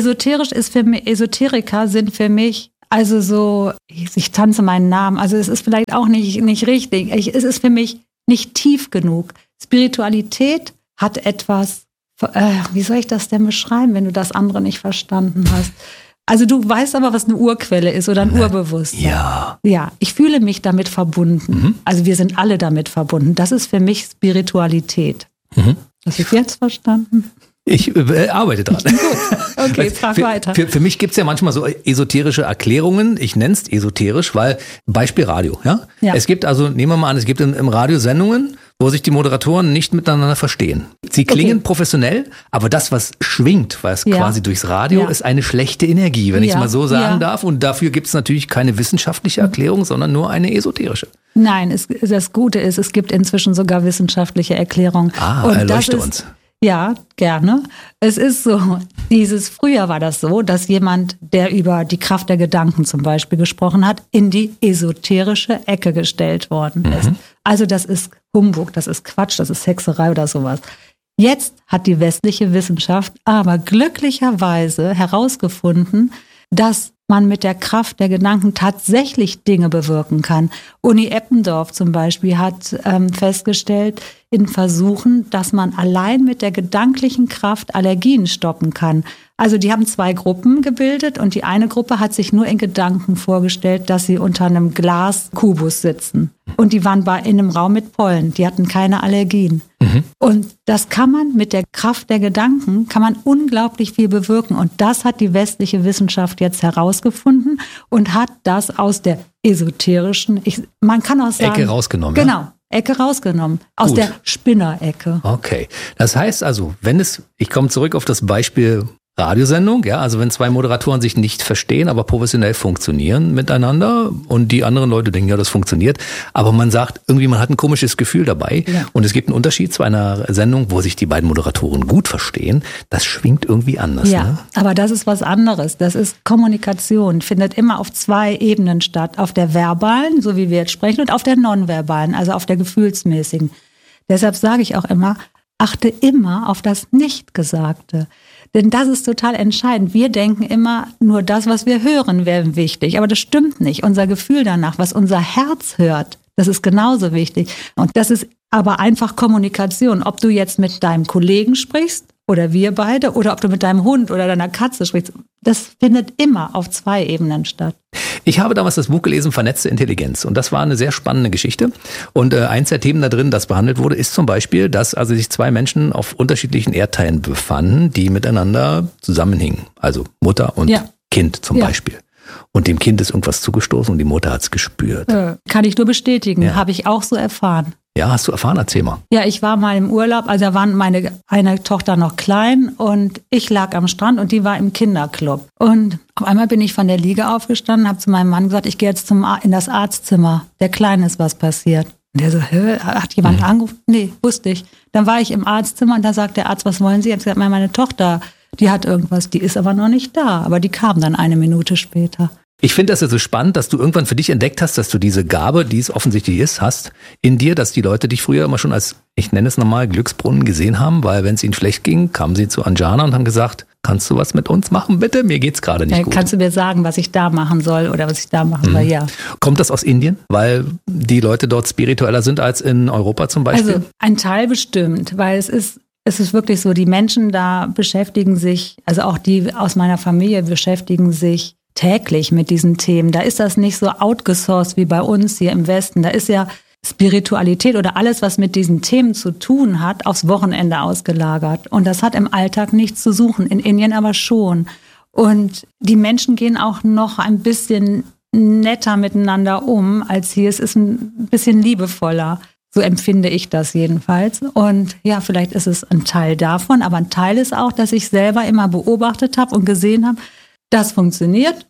[SPEAKER 1] Esoteriker sind für mich, also so, ich tanze meinen Namen, also es ist vielleicht auch nicht richtig. Es ist für mich nicht tief genug. Spiritualität hat etwas, wie soll ich das denn beschreiben, wenn du das andere nicht verstanden hast? Also du weißt aber, was eine Urquelle ist oder ein Urbewusstsein.
[SPEAKER 7] Ja.
[SPEAKER 1] Ja, ich fühle mich damit verbunden. Also wir sind alle damit verbunden. Das ist für mich Spiritualität. Hast du jetzt verstanden?
[SPEAKER 7] Ich arbeite dran.
[SPEAKER 1] Gut, okay, frag weiter.
[SPEAKER 7] Für mich gibt's ja manchmal so esoterische Erklärungen. Ich nenne es esoterisch, weil Beispiel Radio. Ja? Es gibt also, nehmen wir mal an, es gibt im Radio Sendungen, wo sich die Moderatoren nicht miteinander verstehen. Sie klingen professionell, aber das, was schwingt, was quasi durchs Radio, ist eine schlechte Energie, wenn ich es mal so sagen darf. Und dafür gibt's natürlich keine wissenschaftliche Erklärung, sondern nur eine esoterische.
[SPEAKER 1] Nein, das Gute ist, es gibt inzwischen sogar wissenschaftliche Erklärungen.
[SPEAKER 7] Und erleuchte uns.
[SPEAKER 1] Ja, gerne. Es ist so, früher war das so, dass jemand, der über die Kraft der Gedanken zum Beispiel gesprochen hat, in die esoterische Ecke gestellt worden ist. Also das ist Humbug, das ist Quatsch, das ist Hexerei oder sowas. Jetzt hat die westliche Wissenschaft aber glücklicherweise herausgefunden, dass man mit der Kraft der Gedanken tatsächlich Dinge bewirken kann. Uni Eppendorf zum Beispiel hat festgestellt in Versuchen, dass man allein mit der gedanklichen Kraft Allergien stoppen kann. Also die haben 2 Gruppen gebildet und die eine Gruppe hat sich nur in Gedanken vorgestellt, dass sie unter einem Glaskubus sitzen. Und die waren in einem Raum mit Pollen, die hatten keine Allergien. Und das kann man mit der Kraft der Gedanken, kann man unglaublich viel bewirken. Und das hat die westliche Wissenschaft jetzt herausgefunden und hat das aus der esoterischen, man kann auch sagen,
[SPEAKER 7] Ecke rausgenommen.
[SPEAKER 1] Genau, Ecke rausgenommen. Aus der Spinnerecke.
[SPEAKER 7] Okay. Das heißt also, ich komme zurück auf das Beispiel Radiosendung, ja, also wenn 2 Moderatoren sich nicht verstehen, aber professionell funktionieren miteinander und die anderen Leute denken, ja, das funktioniert, aber man sagt irgendwie, man hat ein komisches Gefühl dabei und es gibt einen Unterschied zu einer Sendung, wo sich die beiden Moderatoren gut verstehen, das schwingt irgendwie anders.
[SPEAKER 1] Ja,
[SPEAKER 7] ne?
[SPEAKER 1] Aber das ist was anderes, das ist Kommunikation, findet immer auf 2 Ebenen statt, auf der verbalen, so wie wir jetzt sprechen, und auf der nonverbalen, also auf der gefühlsmäßigen. Deshalb sage ich auch immer, achte immer auf das Nichtgesagte. Denn das ist total entscheidend. Wir denken immer, nur das, was wir hören, wäre wichtig. Aber das stimmt nicht. Unser Gefühl danach, was unser Herz hört, das ist genauso wichtig. Und das ist aber einfach Kommunikation. Ob du jetzt mit deinem Kollegen sprichst oder wir beide oder ob du mit deinem Hund oder deiner Katze sprichst, das findet immer auf 2 Ebenen statt.
[SPEAKER 7] Ich habe damals das Buch gelesen, Vernetzte Intelligenz. Und das war eine sehr spannende Geschichte. Und eins der Themen da drin, das behandelt wurde, ist zum Beispiel, dass also sich 2 Menschen auf unterschiedlichen Erdteilen befanden, die miteinander zusammenhingen. Also Mutter und Kind zum Beispiel. Und dem Kind ist irgendwas zugestoßen und die Mutter hat es gespürt.
[SPEAKER 1] Kann ich nur bestätigen, habe ich auch so erfahren.
[SPEAKER 7] Ja, hast du erfahren? Erzähl mal.
[SPEAKER 1] Ja, ich war mal im Urlaub, also da war eine Tochter noch klein und ich lag am Strand und die war im Kinderclub. Und auf einmal bin ich von der Liege aufgestanden, habe zu meinem Mann gesagt, ich gehe jetzt in das Arztzimmer. Der Kleine ist was passiert. Und der so, hat jemand angerufen? Nee, wusste ich. Dann war ich im Arztzimmer und da sagt der Arzt, was wollen Sie? Ich habe gesagt, meine Tochter, die hat irgendwas, die ist aber noch nicht da. Aber die kam dann 1 Minute später.
[SPEAKER 7] Ich finde das ja so spannend, dass du irgendwann für dich entdeckt hast, dass du diese Gabe, die es offensichtlich ist, hast in dir, dass die Leute dich früher immer schon als, ich nenne es nochmal, Glücksbrunnen gesehen haben, weil wenn es ihnen schlecht ging, kamen sie zu Anjana und haben gesagt, kannst du was mit uns machen, bitte? Mir geht's gerade nicht gut.
[SPEAKER 1] Kannst du mir sagen, was ich da machen soll oder was ich da machen soll? Ja.
[SPEAKER 7] Kommt das aus Indien, weil die Leute dort spiritueller sind als in Europa zum Beispiel?
[SPEAKER 1] Also ein Teil bestimmt, weil es ist wirklich so, die Menschen da beschäftigen sich, also auch die aus meiner Familie beschäftigen sich täglich mit diesen Themen. Da ist das nicht so outgesourced wie bei uns hier im Westen. Da ist ja Spiritualität oder alles, was mit diesen Themen zu tun hat, aufs Wochenende ausgelagert. Und das hat im Alltag nichts zu suchen, in Indien aber schon. Und die Menschen gehen auch noch ein bisschen netter miteinander um als hier. Es ist ein bisschen liebevoller. So empfinde ich das jedenfalls. Und ja, vielleicht ist es ein Teil davon, aber ein Teil ist auch, dass ich selber immer beobachtet habe und gesehen habe, das funktioniert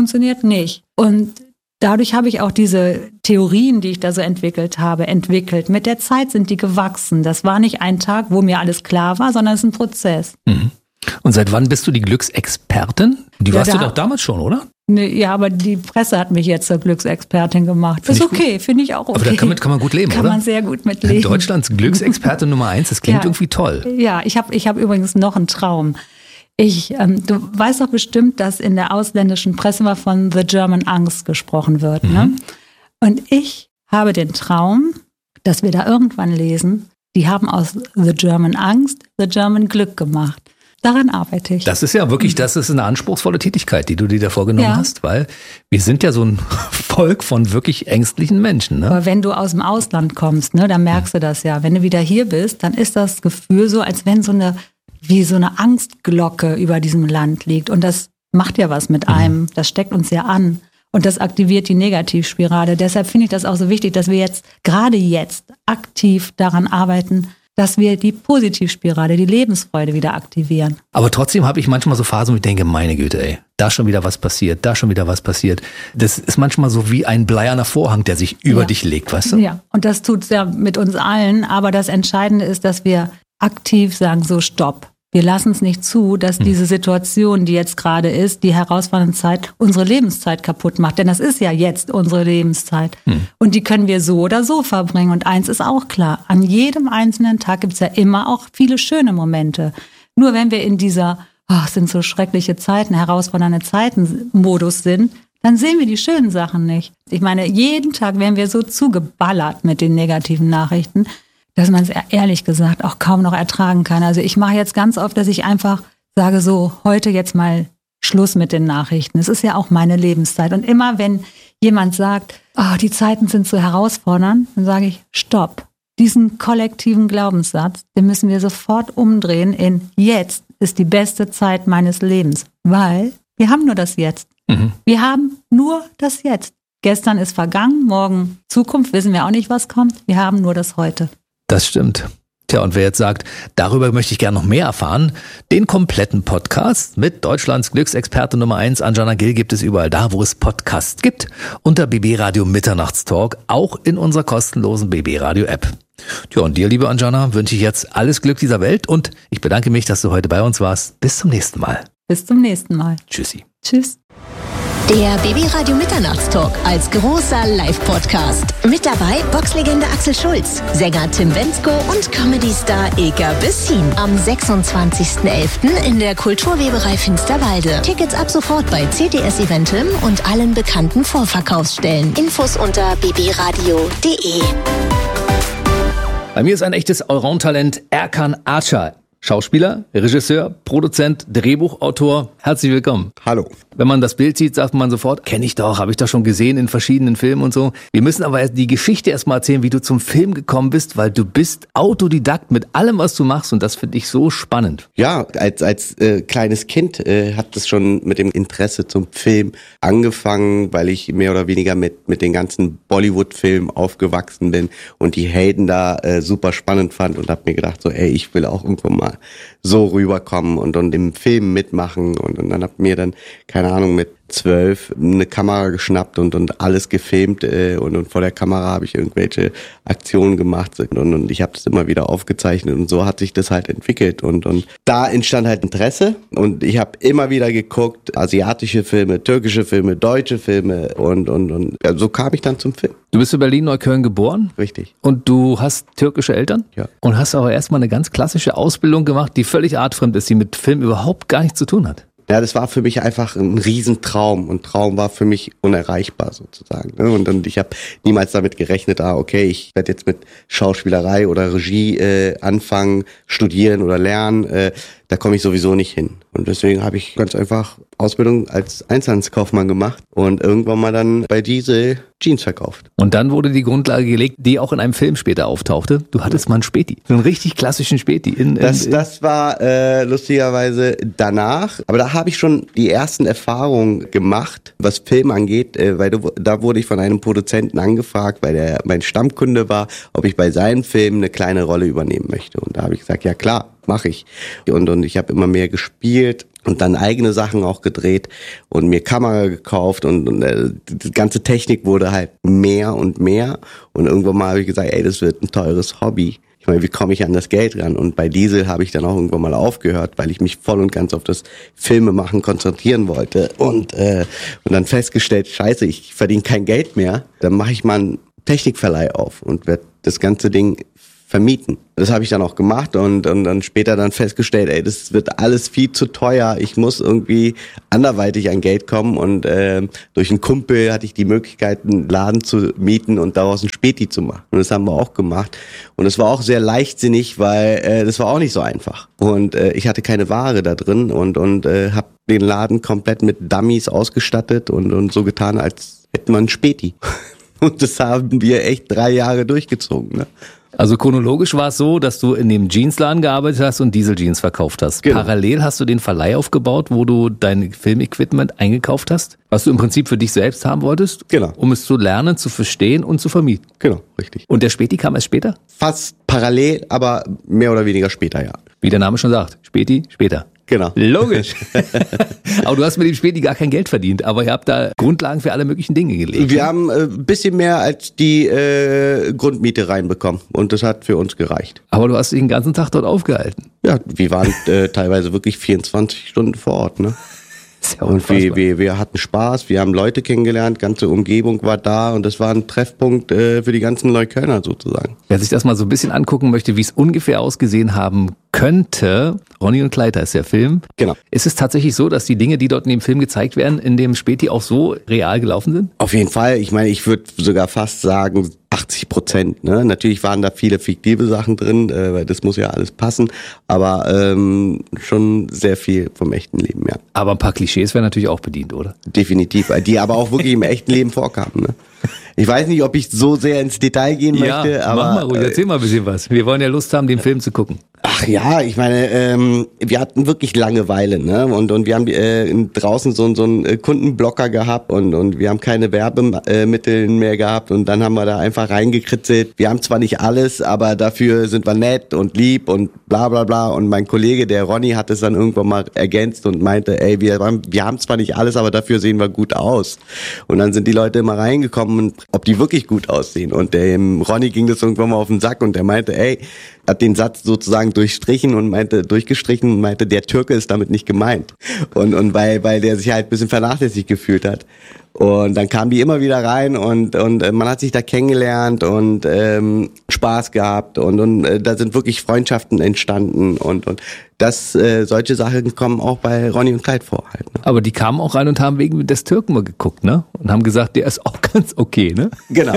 [SPEAKER 1] nicht. Und dadurch habe ich auch diese Theorien, die ich da so entwickelt. Mit der Zeit sind die gewachsen. Das war nicht ein Tag, wo mir alles klar war, sondern es ist ein Prozess.
[SPEAKER 7] Und seit wann bist du die Glücksexpertin? Die warst du doch damals schon, oder?
[SPEAKER 1] Nee, ja, aber die Presse hat mich jetzt zur Glücksexpertin gemacht. Das ist okay, finde ich auch okay.
[SPEAKER 7] Aber damit kann man gut leben,
[SPEAKER 1] oder? Kann man sehr gut mitleben.
[SPEAKER 7] Deutschlands Glücksexperte Nummer 1, das klingt irgendwie toll.
[SPEAKER 1] Ja, ich hab übrigens noch einen Traum. Du weißt doch bestimmt, dass in der ausländischen Presse mal von The German Angst gesprochen wird. Ne? Und ich habe den Traum, dass wir da irgendwann lesen, die haben aus The German Angst The German Glück gemacht. Daran arbeite ich.
[SPEAKER 7] Das ist ja wirklich, das ist eine anspruchsvolle Tätigkeit, die du dir da vorgenommen hast, weil wir sind ja so ein Volk von wirklich ängstlichen Menschen. Ne?
[SPEAKER 1] Aber wenn du aus dem Ausland kommst, ne, dann merkst du das ja. Wenn du wieder hier bist, dann ist das Gefühl so, als wenn so eine Angstglocke über diesem Land liegt. Und das macht ja was mit einem. Das steckt uns ja an. Und das aktiviert die Negativspirale. Deshalb finde ich das auch so wichtig, dass wir gerade jetzt aktiv daran arbeiten, dass wir die Positivspirale, die Lebensfreude wieder aktivieren.
[SPEAKER 7] Aber trotzdem habe ich manchmal so Phasen, wo ich denke, meine Güte, ey, da schon wieder was passiert, da schon wieder was passiert. Das ist manchmal so wie ein bleierner Vorhang, der sich über dich legt, weißt du?
[SPEAKER 1] Ja, und das tut's ja mit uns allen. Aber das Entscheidende ist, dass wir aktiv sagen, so stopp. Wir lassen es nicht zu, dass diese Situation, die jetzt gerade ist, die herausfordernde Zeit, unsere Lebenszeit kaputt macht. Denn das ist ja jetzt unsere Lebenszeit. Und die können wir so oder so verbringen. Und eins ist auch klar, an jedem einzelnen Tag gibt es ja immer auch viele schöne Momente. Nur wenn wir in dieser, es sind so schreckliche Zeiten, herausfordernde Zeiten Modus sind, dann sehen wir die schönen Sachen nicht. Ich meine, jeden Tag werden wir so zugeballert mit den negativen Nachrichten, dass man es ehrlich gesagt auch kaum noch ertragen kann. Also ich mache jetzt ganz oft, dass ich einfach sage, so heute jetzt mal Schluss mit den Nachrichten. Es ist ja auch meine Lebenszeit. Und immer wenn jemand sagt, die Zeiten sind so herausfordernd, dann sage ich, stopp. Diesen kollektiven Glaubenssatz, den müssen wir sofort umdrehen in jetzt ist die beste Zeit meines Lebens. Weil wir haben nur das Jetzt. Wir haben nur das Jetzt. Gestern ist vergangen, morgen Zukunft, wissen wir auch nicht, was kommt. Wir haben nur das Heute.
[SPEAKER 7] Das stimmt. Tja, und wer jetzt sagt, darüber möchte ich gerne noch mehr erfahren, den kompletten Podcast mit Deutschlands Glücksexperte Nummer 1, Anjana Gill, gibt es überall da, wo es Podcasts gibt, unter BB Radio Mitternachtstalk, auch in unserer kostenlosen BB Radio App. Tja, und dir, liebe Anjana, wünsche ich jetzt alles Glück dieser Welt und ich bedanke mich, dass du heute bei uns warst. Bis zum nächsten Mal.
[SPEAKER 1] Bis zum nächsten Mal.
[SPEAKER 7] Tschüssi.
[SPEAKER 1] Tschüss.
[SPEAKER 9] Der BB Radio Mitternachtstalk als großer Live-Podcast. Mit dabei Boxlegende Axel Schulz, Sänger Tim Bendzko und Comedy-Star Ilka Bessin. Am 26.11. in der Kulturweberei Finsterwalde. Tickets ab sofort bei CTS Eventim und allen bekannten Vorverkaufsstellen. Infos unter bbradio.de.
[SPEAKER 7] Bei mir ist ein echtes Allround-Talent, Erkan Archer. Schauspieler, Regisseur, Produzent, Drehbuchautor. Herzlich willkommen.
[SPEAKER 10] Hallo.
[SPEAKER 7] Wenn man das Bild sieht, sagt man sofort, kenne ich doch, habe ich doch schon gesehen in verschiedenen Filmen und so. Wir müssen aber die Geschichte erstmal erzählen, wie du zum Film gekommen bist, weil du bist Autodidakt mit allem, was du machst und das finde ich so spannend.
[SPEAKER 10] Ja, als kleines Kind hat das schon mit dem Interesse zum Film angefangen, weil ich mehr oder weniger mit den ganzen Bollywood-Filmen aufgewachsen bin und die Helden da super spannend fand und habe mir gedacht, so ich will auch irgendwann mal so rüberkommen und im Film mitmachen und dann hab mir dann, keine Ahnung, mit 12 eine Kamera geschnappt und alles gefilmt und vor der Kamera habe ich irgendwelche Aktionen gemacht und ich habe das immer wieder aufgezeichnet und so hat sich das halt entwickelt und da entstand halt Interesse und ich habe immer wieder geguckt, asiatische Filme, türkische Filme, deutsche Filme und ja, so kam ich dann zum Film.
[SPEAKER 7] Du bist in Berlin-Neukölln geboren?
[SPEAKER 10] Richtig.
[SPEAKER 7] Und du hast türkische Eltern?
[SPEAKER 10] Ja.
[SPEAKER 7] Und hast aber erstmal eine ganz klassische Ausbildung gemacht, die völlig artfremd ist, die mit Film überhaupt gar nichts zu tun hat.
[SPEAKER 10] Ja, das war für mich einfach ein Riesentraum und Traum war für mich unerreichbar sozusagen. Und ich habe niemals damit gerechnet, okay, ich werde jetzt mit Schauspielerei oder Regie anfangen, studieren oder lernen. Da komme ich sowieso nicht hin. Und deswegen habe ich ganz einfach Ausbildung als Einzelhandelskaufmann gemacht und irgendwann mal dann bei Diesel Jeans verkauft.
[SPEAKER 7] Und dann wurde die Grundlage gelegt, die auch in einem Film später auftauchte. Du hattest mal einen Späti, so einen richtig klassischen Späti.
[SPEAKER 10] Das war lustigerweise danach, aber da habe ich schon die ersten Erfahrungen gemacht, was Film angeht, weil da wurde ich von einem Produzenten angefragt, weil der mein Stammkunde war, ob ich bei seinem Film eine kleine Rolle übernehmen möchte. Und da habe ich gesagt, ja klar, mache ich. Und ich habe immer mehr gespielt und dann eigene Sachen auch gedreht und mir Kamera gekauft und die ganze Technik wurde halt mehr und mehr und irgendwann mal habe ich gesagt, ey, das wird ein teures Hobby. Ich meine, wie komme ich an das Geld ran? Und bei Diesel habe ich dann auch irgendwann mal aufgehört, weil ich mich voll und ganz auf das Filmemachen konzentrieren wollte und dann festgestellt, scheiße, ich verdiene kein Geld mehr, dann mache ich mal einen Technikverleih auf und werde das ganze Ding vermieten. Das habe ich dann auch gemacht und dann später dann festgestellt, ey, das wird alles viel zu teuer. Ich muss irgendwie anderweitig an Geld kommen und durch einen Kumpel hatte ich die Möglichkeit, einen Laden zu mieten und daraus ein Späti zu machen. Und das haben wir auch gemacht. Und es war auch sehr leichtsinnig, weil das war auch nicht so einfach. Und ich hatte keine Ware da drin und habe den Laden komplett mit Dummies ausgestattet und so getan, als hätten wir einen Späti. Und das haben wir echt 3 Jahre durchgezogen, ne?
[SPEAKER 7] Also chronologisch war es so, dass du in dem Jeansladen gearbeitet hast und Dieseljeans verkauft hast. Genau. Parallel hast du den Verleih aufgebaut, wo du dein Filmequipment eingekauft hast, was du im Prinzip für dich selbst haben wolltest,
[SPEAKER 10] genau,
[SPEAKER 7] um es zu lernen, zu verstehen und zu vermieten.
[SPEAKER 10] Genau, richtig.
[SPEAKER 7] Und der Späti kam erst später?
[SPEAKER 10] Fast parallel, aber mehr oder weniger später, ja.
[SPEAKER 7] Wie der Name schon sagt, Späti, später.
[SPEAKER 10] Genau.
[SPEAKER 7] Logisch. Aber du hast mit dem Späti gar kein Geld verdient, aber ihr habt da Grundlagen für alle möglichen Dinge gelegt.
[SPEAKER 10] Wir haben ein bisschen mehr als die Grundmiete reinbekommen und das hat für uns gereicht.
[SPEAKER 7] Aber du hast dich den ganzen Tag dort aufgehalten.
[SPEAKER 10] Ja, wir waren teilweise wirklich 24 Stunden vor Ort, ne?
[SPEAKER 7] Ja,
[SPEAKER 10] und wir hatten Spaß, wir haben Leute kennengelernt, ganze Umgebung war da und das war ein Treffpunkt für die ganzen Neuköllner sozusagen.
[SPEAKER 7] Wer sich das mal so ein bisschen angucken möchte, wie es ungefähr ausgesehen haben könnte, Ronny und Clyde heißt der Film.
[SPEAKER 10] Genau.
[SPEAKER 7] Ist es tatsächlich so, dass die Dinge, die dort in dem Film gezeigt werden, in dem Späti auch so real gelaufen sind?
[SPEAKER 10] Auf jeden Fall, ich meine, ich würde sogar fast sagen 80%. Ne? Natürlich waren da viele fiktive Sachen drin, weil das muss ja alles passen, aber schon sehr viel vom echten Leben, ja.
[SPEAKER 7] Aber ein paar Klischees werden natürlich auch bedient, oder?
[SPEAKER 10] Definitiv, die aber auch wirklich im echten Leben vorkamen. Ne? Ich weiß nicht, ob ich so sehr ins Detail gehen möchte, aber...
[SPEAKER 7] mach mal ruhig, erzähl mal ein bisschen was. Wir wollen ja Lust haben, den Film zu gucken.
[SPEAKER 10] Ach ja, ich meine, wir hatten wirklich Langeweile, ne? Und wir haben draußen so einen Kundenblocker gehabt und wir haben keine Werbemittel mehr gehabt und dann haben wir da einfach reingekritzelt. Wir haben zwar nicht alles, aber dafür sind wir nett und lieb und bla bla bla. Und mein Kollege, der Ronny, hat es dann irgendwann mal ergänzt und meinte, ey, wir haben zwar nicht alles, aber dafür sehen wir gut aus. Und dann sind die Leute immer reingekommen und ob die wirklich gut aussehen. Und dem Ronny ging das irgendwann mal auf den Sack und der meinte, ey, hat den Satz sozusagen durchgestrichen und meinte, der Türke ist damit nicht gemeint. Und weil der sich halt ein bisschen vernachlässigt gefühlt hat. Und dann kamen die immer wieder rein und man hat sich da kennengelernt und Spaß gehabt und da sind wirklich Freundschaften entstanden und das solche Sachen kommen auch bei Ronny und Clyde vor halt. Ne?
[SPEAKER 7] Aber die kamen auch rein und haben wegen des Türken mal geguckt, ne? Und haben gesagt, der ist auch ganz okay, ne?
[SPEAKER 10] Genau.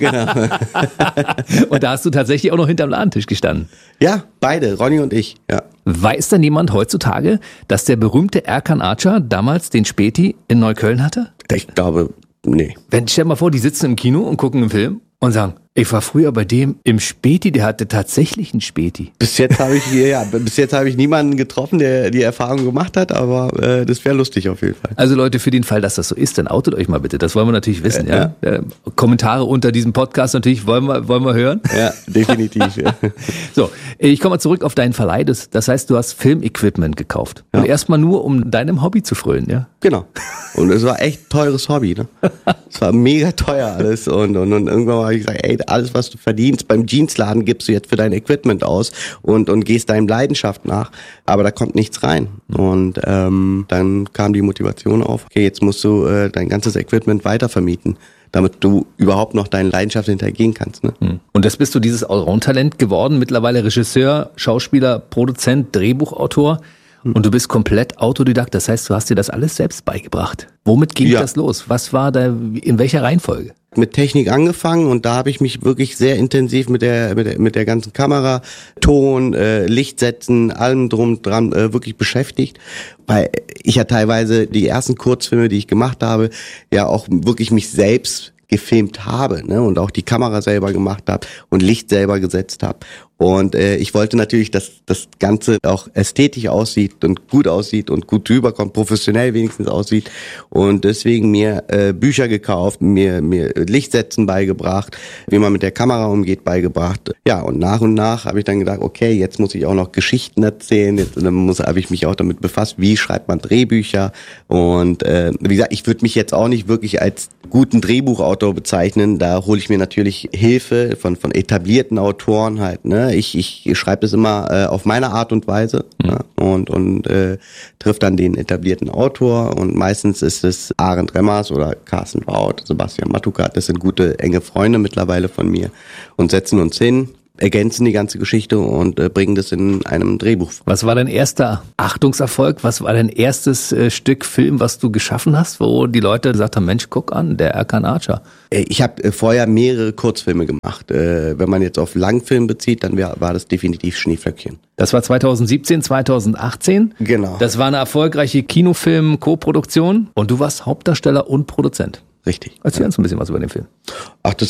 [SPEAKER 7] Und da hast du tatsächlich auch noch hinterm Ladentisch gestanden.
[SPEAKER 10] Ja, beide, Ronny und ich, ja.
[SPEAKER 7] Weiß denn jemand heutzutage, dass der berühmte Erkan Archer damals den Späti in Neukölln hatte?
[SPEAKER 10] Ich glaube, nee.
[SPEAKER 7] Stell dir mal vor, die sitzen im Kino und gucken einen Film und sagen, ich war früher bei dem im Späti, der hatte tatsächlich einen Späti.
[SPEAKER 10] Bis jetzt habe ich niemanden getroffen, der die Erfahrung gemacht hat, aber das wäre lustig auf jeden Fall.
[SPEAKER 7] Also Leute, für den Fall, dass das so ist, dann outet euch mal bitte. Das wollen wir natürlich wissen. Ja. Kommentare unter diesem Podcast natürlich wollen wir hören.
[SPEAKER 10] Ja, definitiv. Ja.
[SPEAKER 7] So, ich komme mal zurück auf deinen Verleih. Das heißt, du hast Filmequipment gekauft. Ja. Und erstmal nur, um deinem Hobby zu frönen, ja?
[SPEAKER 10] Genau. Und es war echt teures Hobby, ne? Es war mega teuer alles und irgendwann habe ich gesagt, ey, alles, was du verdienst beim Jeansladen, gibst du jetzt für dein Equipment aus und gehst deinem Leidenschaft nach. Aber da kommt nichts rein. Und dann kam die Motivation auf, okay, jetzt musst du dein ganzes Equipment weitervermieten, damit du überhaupt noch deine Leidenschaft hintergehen kannst. Ne?
[SPEAKER 7] Und das bist du dieses Allround-Talent geworden, mittlerweile Regisseur, Schauspieler, Produzent, Drehbuchautor. Und du bist komplett Autodidakt, das heißt, du hast dir das alles selbst beigebracht. Womit ging das los? Was war da, in welcher Reihenfolge?
[SPEAKER 10] Mit Technik angefangen und da habe ich mich wirklich sehr intensiv mit der ganzen Kamera, Ton, Licht setzen, allem drum dran wirklich beschäftigt. Weil ich ja teilweise die ersten Kurzfilme, die ich gemacht habe, ja auch wirklich mich selbst gefilmt habe, ne, und auch die Kamera selber gemacht habe und Licht selber gesetzt habe Und ich wollte natürlich, dass das Ganze auch ästhetisch aussieht und gut rüberkommt, professionell wenigstens aussieht. Und deswegen mir Bücher gekauft, mir Lichtsetzen beigebracht, wie man mit der Kamera umgeht beigebracht. Ja, und nach habe ich dann gedacht, okay, jetzt muss ich auch noch Geschichten erzählen. Jetzt habe ich mich auch damit befasst, wie schreibt man Drehbücher. Und wie gesagt, ich würde mich jetzt auch nicht wirklich als guten Drehbuchautor bezeichnen. Da hole ich mir natürlich Hilfe von etablierten Autoren halt, ne? Ich schreibe es immer auf meine Art und Weise, ja, und trifft dann den etablierten Autor, und meistens ist es Arend Remmers oder Carsten Baut, Sebastian Matukat. Das sind gute, enge Freunde mittlerweile von mir, und setzen uns hin, ergänzen die ganze Geschichte und bringen das in einem Drehbuch.
[SPEAKER 7] Was war dein erster Achtungserfolg? Was war dein erstes Stück Film, was du geschaffen hast, wo die Leute gesagt haben, Mensch, guck an, der Erkan Archer?
[SPEAKER 10] Ich habe vorher mehrere Kurzfilme gemacht. Wenn man jetzt auf Langfilm bezieht, dann war das definitiv Schneeflöckchen.
[SPEAKER 7] Das war 2017, 2018?
[SPEAKER 10] Genau.
[SPEAKER 7] Das war eine erfolgreiche Kinofilm-Koproduktion und du warst Hauptdarsteller und Produzent.
[SPEAKER 10] Richtig.
[SPEAKER 7] Erzähl uns ein bisschen was über den Film.
[SPEAKER 10] Ach, das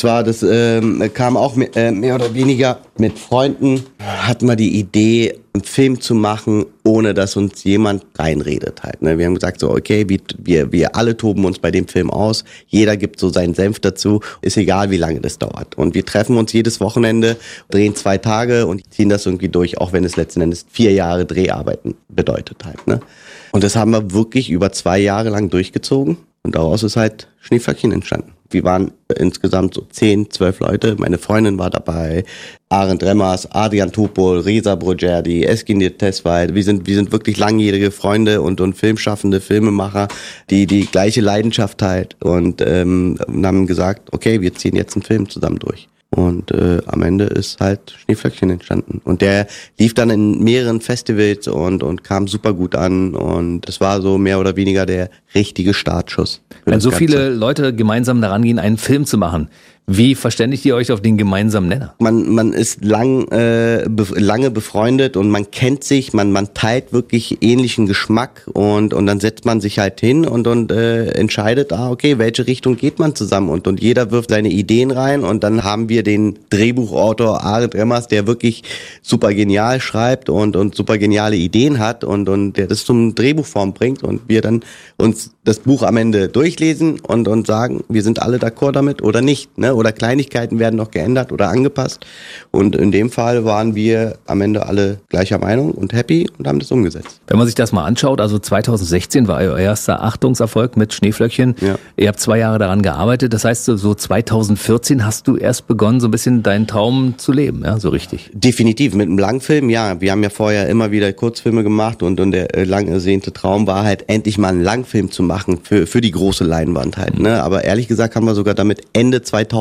[SPEAKER 10] kam auch mehr oder weniger mit Freunden, hatten wir die Idee, einen Film zu machen, ohne dass uns jemand reinredet halt. Ne? Wir haben gesagt so, okay, wir alle toben uns bei dem Film aus, jeder gibt so seinen Senf dazu, ist egal, wie lange das dauert. Und wir treffen uns jedes Wochenende, drehen 2 Tage und ziehen das irgendwie durch, auch wenn es letzten Endes 4 Jahre Dreharbeiten bedeutet halt. Ne? Und das haben wir wirklich über 2 Jahre lang durchgezogen. Und daraus ist halt Schneeflöckchen entstanden. Wir waren insgesamt so 10, 12 Leute. Meine Freundin war dabei, Arend Remmers, Adrian Topol, Reza Brogerdi, Eskinir Tesfaye. Wir sind wirklich langjährige Freunde und filmschaffende Filmemacher, die gleiche Leidenschaft halt, und haben gesagt, okay, wir ziehen jetzt einen Film zusammen durch. Und am Ende ist halt Schneeflöckchen entstanden. Und der lief dann in mehreren Festivals und kam super gut an. Und es war so mehr oder weniger der richtige Startschuss.
[SPEAKER 7] Wenn so viele Leute gemeinsam daran gehen, einen Film zu machen, wie verständigt ihr euch auf den gemeinsamen Nenner? Man
[SPEAKER 10] ist lange befreundet und man kennt sich, man teilt wirklich ähnlichen Geschmack, und dann setzt man sich halt hin und entscheidet, okay, welche Richtung geht man zusammen, und jeder wirft seine Ideen rein, und dann haben wir den Drehbuchautor Arend Remmers, der wirklich super genial schreibt und super geniale Ideen hat und der das zum Drehbuchform bringt, und wir dann uns das Buch am Ende durchlesen und sagen, wir sind alle d'accord damit oder nicht, ne? Oder Kleinigkeiten werden noch geändert oder angepasst. Und in dem Fall waren wir am Ende alle gleicher Meinung und happy und haben das umgesetzt.
[SPEAKER 7] Wenn man sich das mal anschaut, also 2016 war euer erster Achtungserfolg mit Schneeflöckchen. Ja. Ihr habt 2 Jahre daran gearbeitet. Das heißt, so 2014 hast du erst begonnen, so ein bisschen deinen Traum zu leben, ja, so richtig.
[SPEAKER 10] Definitiv, mit einem Langfilm, ja. Wir haben ja vorher immer wieder Kurzfilme gemacht, und der lang ersehnte Traum war halt, endlich mal einen Langfilm zu machen für die große Leinwand halt, ne. Aber ehrlich gesagt haben wir sogar damit Ende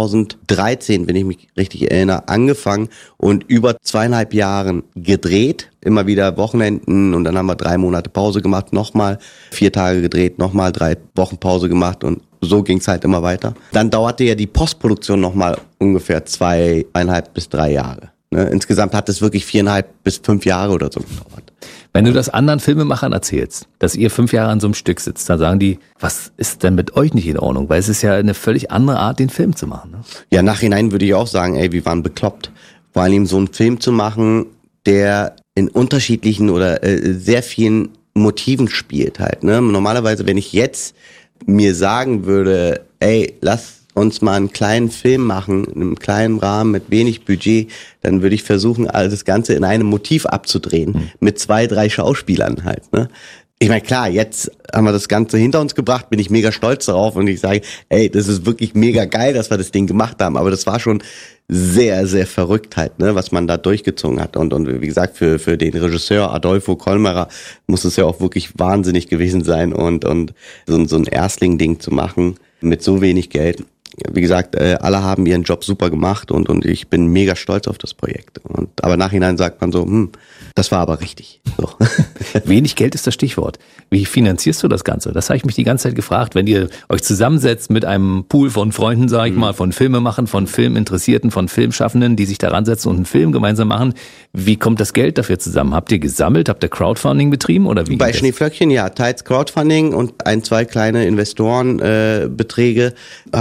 [SPEAKER 10] 2013, wenn ich mich richtig erinnere, angefangen und über 2,5 Jahren gedreht. Immer wieder Wochenenden, und dann haben wir 3 Monate Pause gemacht, nochmal 4 Tage gedreht, nochmal 3 Wochen Pause gemacht, und so ging's halt immer weiter. Dann dauerte ja die Postproduktion nochmal ungefähr 2,5 bis 3 Jahre. Ne? Insgesamt hat es wirklich 4,5 bis 5 Jahre oder so gedauert.
[SPEAKER 7] Wenn du das anderen Filmemachern erzählst, dass ihr 5 Jahre an so einem Stück sitzt, dann sagen die, was ist denn mit euch nicht in Ordnung? Weil es ist ja eine völlig andere Art, den Film zu machen. Ne?
[SPEAKER 10] Ja, nachhinein würde ich auch sagen, wir waren bekloppt. Vor allem so einen Film zu machen, der in unterschiedlichen oder sehr vielen Motiven spielt halt. Ne? Normalerweise, wenn ich jetzt mir sagen würde, lass uns mal einen kleinen Film machen, in einem kleinen Rahmen mit wenig Budget, dann würde ich versuchen, das Ganze in einem Motiv abzudrehen, mit 2, 3 Schauspielern halt. Ne? Ich meine, klar, jetzt haben wir das Ganze hinter uns gebracht, bin ich mega stolz darauf, und ich sage, das ist wirklich mega geil, dass wir das Ding gemacht haben, aber das war schon sehr, sehr verrückt halt, ne, was man da durchgezogen hat. Und wie gesagt, für den Regisseur Adolfo Kolmerer muss es ja auch wirklich wahnsinnig gewesen sein, und so ein Erstling-Ding zu machen mit so wenig Geld. Wie gesagt, alle haben ihren Job super gemacht, und ich bin mega stolz auf das Projekt. Aber nachhinein sagt man so, das war aber richtig. So.
[SPEAKER 7] Wenig Geld ist das Stichwort. Wie finanzierst du das Ganze? Das habe ich mich die ganze Zeit gefragt. Wenn ihr euch zusammensetzt mit einem Pool von Freunden, sage ich mal, von Filmemachern, von Filminteressierten, von Filmschaffenden, die sich daran setzen und einen Film gemeinsam machen, wie kommt das Geld dafür zusammen? Habt ihr gesammelt? Habt ihr Crowdfunding betrieben? Oder wie?
[SPEAKER 10] Bei Schneeflöckchen, ja, teils Crowdfunding und 1, 2 kleine Investorenbeträge haben das Ganze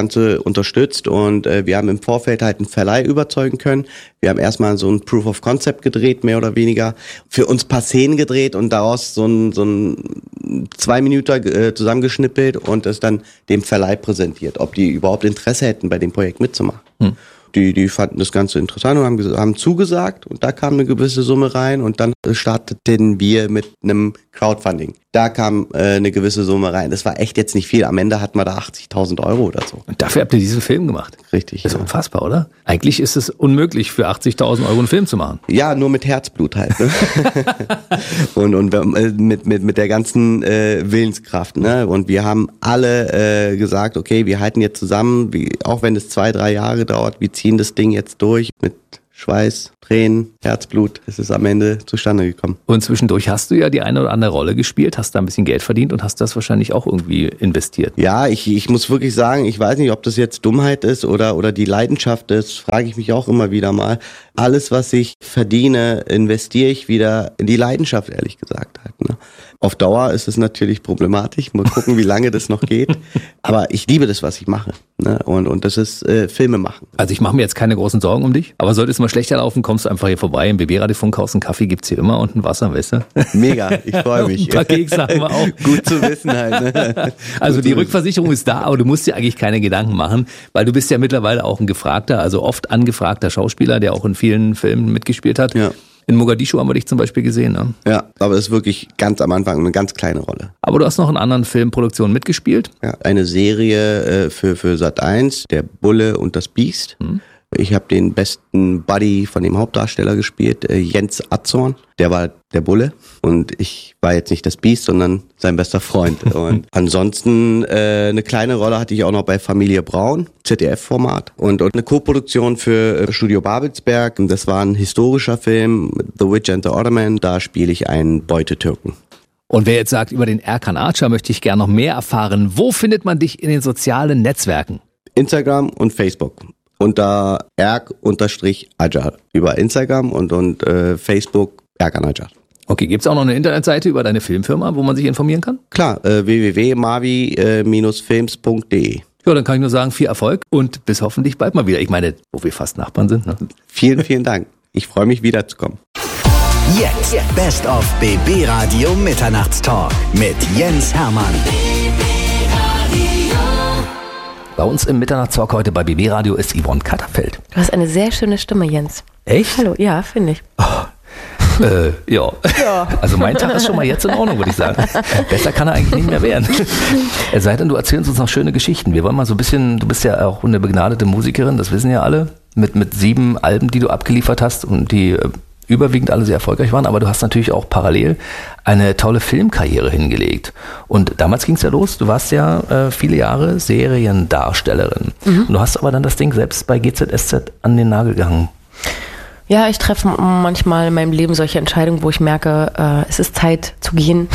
[SPEAKER 10] Ganze unterstützt und wir haben im Vorfeld halt einen Verleih überzeugen können. Wir haben erstmal so ein Proof of Concept gedreht, mehr oder weniger. Für uns ein paar Szenen gedreht und daraus so ein 2 Minuten zusammengeschnippelt und es dann dem Verleih präsentiert, ob die überhaupt Interesse hätten, bei dem Projekt mitzumachen. Die fanden das Ganze interessant und haben zugesagt und da kam eine gewisse Summe rein und dann starteten wir mit einem Crowdfunding. Da kam eine gewisse Summe rein. Das war echt jetzt nicht viel. Am Ende hatten wir da 80.000 Euro oder so.
[SPEAKER 7] Und dafür habt ihr diesen Film gemacht?
[SPEAKER 10] Richtig.
[SPEAKER 7] Das ist unfassbar, oder? Eigentlich ist es unmöglich, für 80.000 Euro einen Film zu machen.
[SPEAKER 10] Ja, nur mit Herzblut halt. Ne? und mit der ganzen Willenskraft. Ne? Und wir haben alle gesagt, okay, wir halten jetzt zusammen, auch wenn es 2-3 Jahre dauert, wir ziehen das Ding jetzt durch mit Schweiß, Tränen, Herzblut. Es ist am Ende zustande gekommen.
[SPEAKER 7] Und zwischendurch hast du ja die eine oder andere Rolle gespielt, hast da ein bisschen Geld verdient und hast das wahrscheinlich auch irgendwie investiert.
[SPEAKER 10] Ja, ich muss wirklich sagen, ich weiß nicht, ob das jetzt Dummheit ist oder die Leidenschaft ist, frage ich mich auch immer wieder mal. Alles, was ich verdiene, investiere ich wieder in die Leidenschaft, ehrlich gesagt. Halt, ne? Auf Dauer ist es natürlich problematisch. Mal gucken, wie lange das noch geht. Aber ich liebe das, was ich mache. Ne? Und das ist Filme machen.
[SPEAKER 7] Also ich mache mir jetzt keine großen Sorgen um dich. Aber sollte es mal schlechter laufen, kommst du einfach hier vorbei. Im BB-Radio-Funkhaus, einen Kaffee gibt's hier immer und ein Wasser, weißt du?
[SPEAKER 10] Mega, ich freue mich.
[SPEAKER 7] Ein paar Kekse haben wir auch.
[SPEAKER 10] Gut zu wissen halt. Ne?
[SPEAKER 7] Also die Rückversicherung ist da, aber du musst dir eigentlich keine Gedanken machen, weil du bist ja mittlerweile auch ein gefragter, also oft angefragter Schauspieler, der auch in vielen Filmen mitgespielt hat. Ja. In Mogadischu haben wir dich zum Beispiel gesehen, ne?
[SPEAKER 10] Ja, aber das ist wirklich ganz am Anfang eine ganz kleine Rolle.
[SPEAKER 7] Aber du hast noch in anderen Filmproduktionen mitgespielt?
[SPEAKER 10] Ja, eine Serie für Sat.1, Der Bulle und das Biest. Ich habe den besten Buddy von dem Hauptdarsteller gespielt, Jens Atzorn. Der war der Bulle und ich war jetzt nicht das Biest, sondern sein bester Freund. Und ansonsten eine kleine Rolle hatte ich auch noch bei Familie Braun, ZDF-Format. Und eine Co-Produktion für Studio Babelsberg. Das war ein historischer Film, The Witch and the Ottoman. Da spiele ich einen Beutetürken.
[SPEAKER 7] Und wer jetzt sagt, über den Erkan Archer möchte ich gerne noch mehr erfahren, wo findet man dich in den sozialen Netzwerken?
[SPEAKER 10] Instagram und Facebook. Unter Erk_Ajar über Instagram und Facebook Erkan Ajar.
[SPEAKER 7] Okay, gibt's auch noch eine Internetseite über deine Filmfirma, wo man sich informieren kann?
[SPEAKER 10] Klar, www.mavi-films.de.
[SPEAKER 7] Ja, dann kann ich nur sagen, viel Erfolg und bis hoffentlich bald mal wieder. Ich meine, wo wir fast Nachbarn sind. Ne?
[SPEAKER 10] Vielen, vielen Dank. Ich freue mich wiederzukommen.
[SPEAKER 2] Jetzt Best of BB Radio Mitternachtstalk mit Jens Hermann.
[SPEAKER 7] Bei uns im Mitternachtstalk heute bei BB Radio ist Yvonne Katterfeld.
[SPEAKER 11] Du hast eine sehr schöne Stimme, Jens.
[SPEAKER 7] Echt?
[SPEAKER 11] Hallo, ja, finde ich.
[SPEAKER 7] Ja. Also mein Tag ist schon mal jetzt in Ordnung, würde ich sagen. Besser kann er eigentlich nicht mehr werden. Es sei denn, du erzählst uns noch schöne Geschichten. Wir wollen mal so ein bisschen, du bist ja auch eine begnadete Musikerin, das wissen ja alle, mit 7 Alben, die du abgeliefert hast und die überwiegend alle sehr erfolgreich waren, aber du hast natürlich auch parallel eine tolle Filmkarriere hingelegt. Und damals ging es ja los, du warst ja viele Jahre Seriendarstellerin. Und du hast aber dann das Ding selbst bei GZSZ an den Nagel gehangen.
[SPEAKER 11] Ja, ich treffe manchmal in meinem Leben solche Entscheidungen, wo ich merke, es ist Zeit zu gehen.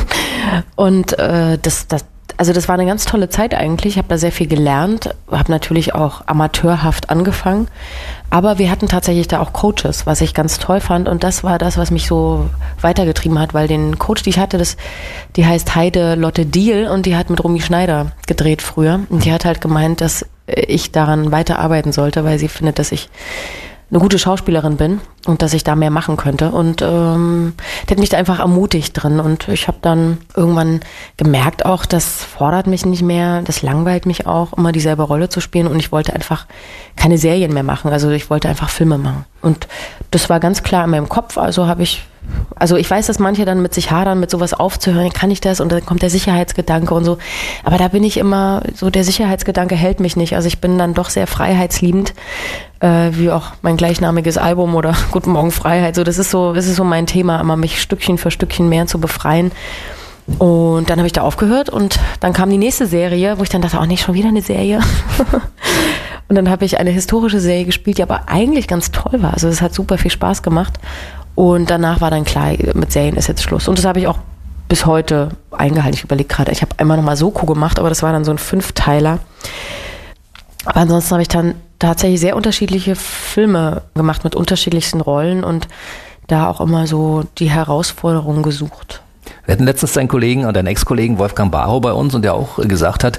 [SPEAKER 11] Und das war eine ganz tolle Zeit eigentlich. Ich habe da sehr viel gelernt, habe natürlich auch amateurhaft angefangen. Aber wir hatten tatsächlich da auch Coaches, was ich ganz toll fand. Und das war das, was mich so weitergetrieben hat, weil den Coach, die ich hatte, die heißt Heide Lotte Diehl und die hat mit Romy Schneider gedreht früher. Und die hat halt gemeint, dass ich daran weiterarbeiten sollte, weil sie findet, dass ich eine gute Schauspielerin bin und dass ich da mehr machen könnte. Und die hat mich da einfach ermutigt drin. Und ich habe dann irgendwann gemerkt auch, das fordert mich nicht mehr, das langweilt mich auch, immer dieselbe Rolle zu spielen. Und ich wollte einfach keine Serien mehr machen. Also ich wollte einfach Filme machen. Und das war ganz klar in meinem Kopf. Also ich weiß, dass manche dann mit sich hadern, mit sowas aufzuhören, kann ich das? Und dann kommt der Sicherheitsgedanke und so. Aber da bin ich immer so, der Sicherheitsgedanke hält mich nicht. Also ich bin dann doch sehr freiheitsliebend, wie auch mein gleichnamiges Album oder Guten Morgen Freiheit. So, das ist so mein Thema, immer mich Stückchen für Stückchen mehr zu befreien. Und dann habe ich da aufgehört und dann kam die nächste Serie, wo ich dann dachte, nicht schon wieder eine Serie. Und dann habe ich eine historische Serie gespielt, die aber eigentlich ganz toll war. Also es hat super viel Spaß gemacht. Und danach war dann klar, mit Serien ist jetzt Schluss. Und das habe ich auch bis heute eingehalten. Ich überlege gerade, ich habe einmal nochmal Soko gemacht, aber das war dann so ein 5-Teiler. Aber ansonsten habe ich dann tatsächlich sehr unterschiedliche Filme gemacht mit unterschiedlichsten Rollen und da auch immer so die Herausforderungen gesucht.
[SPEAKER 7] Wir hatten letztens deinen Ex-Kollegen Wolfgang Barrow bei uns und der auch gesagt hat,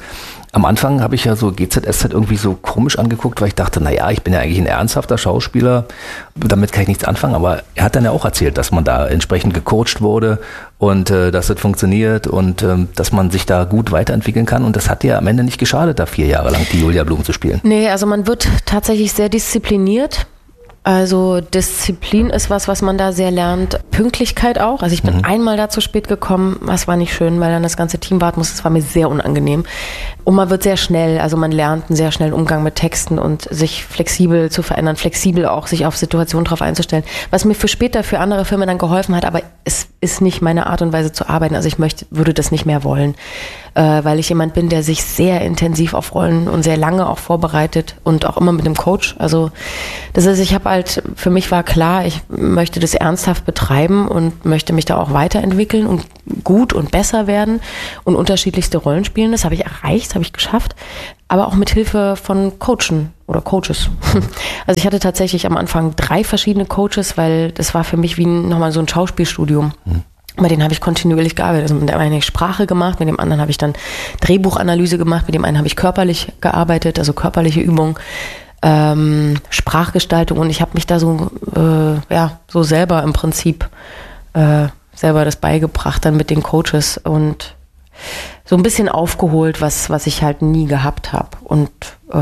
[SPEAKER 7] Am Anfang habe ich ja so GZSZ irgendwie so komisch angeguckt, weil ich dachte, naja, ich bin ja eigentlich ein ernsthafter Schauspieler, damit kann ich nichts anfangen. Aber er hat dann ja auch erzählt, dass man da entsprechend gecoacht wurde und dass das funktioniert und dass man sich da gut weiterentwickeln kann. Und das hat dir am Ende nicht geschadet, da 4 Jahre lang die Julia Blum zu spielen.
[SPEAKER 11] Nee, also man wird tatsächlich sehr diszipliniert. Also Disziplin ist was man da sehr lernt. Pünktlichkeit auch. Also ich bin einmal da zu spät gekommen. Das war nicht schön, weil dann das ganze Team warten musste. Das war mir sehr unangenehm. Und man wird sehr schnell, also man lernt einen sehr schnellen Umgang mit Texten und sich flexibel zu verändern, flexibel auch sich auf Situationen drauf einzustellen. Was mir für später für andere Filme dann geholfen hat, aber es ist nicht meine Art und Weise zu arbeiten. Also ich würde das nicht mehr wollen, weil ich jemand bin, der sich sehr intensiv auf Rollen und sehr lange auch vorbereitet und auch immer mit dem Coach. Also das heißt, ich habe halt, für mich war klar, ich möchte das ernsthaft betreiben und möchte mich da auch weiterentwickeln und gut und besser werden und unterschiedlichste Rollen spielen. Das habe ich erreicht, habe ich geschafft, aber auch mit Hilfe von Coachen oder Coaches. Also ich hatte tatsächlich am Anfang 3 verschiedene Coaches, weil das war für mich wie nochmal so ein Schauspielstudium. Bei denen habe ich kontinuierlich gearbeitet. Also mit dem einen habe ich Sprache gemacht, mit dem anderen habe ich dann Drehbuchanalyse gemacht, mit dem einen habe ich körperlich gearbeitet, also körperliche Übungen, Sprachgestaltung, und ich habe mich da so selber im Prinzip selber das beigebracht dann mit den Coaches und so ein bisschen aufgeholt, was ich halt nie gehabt habe. Und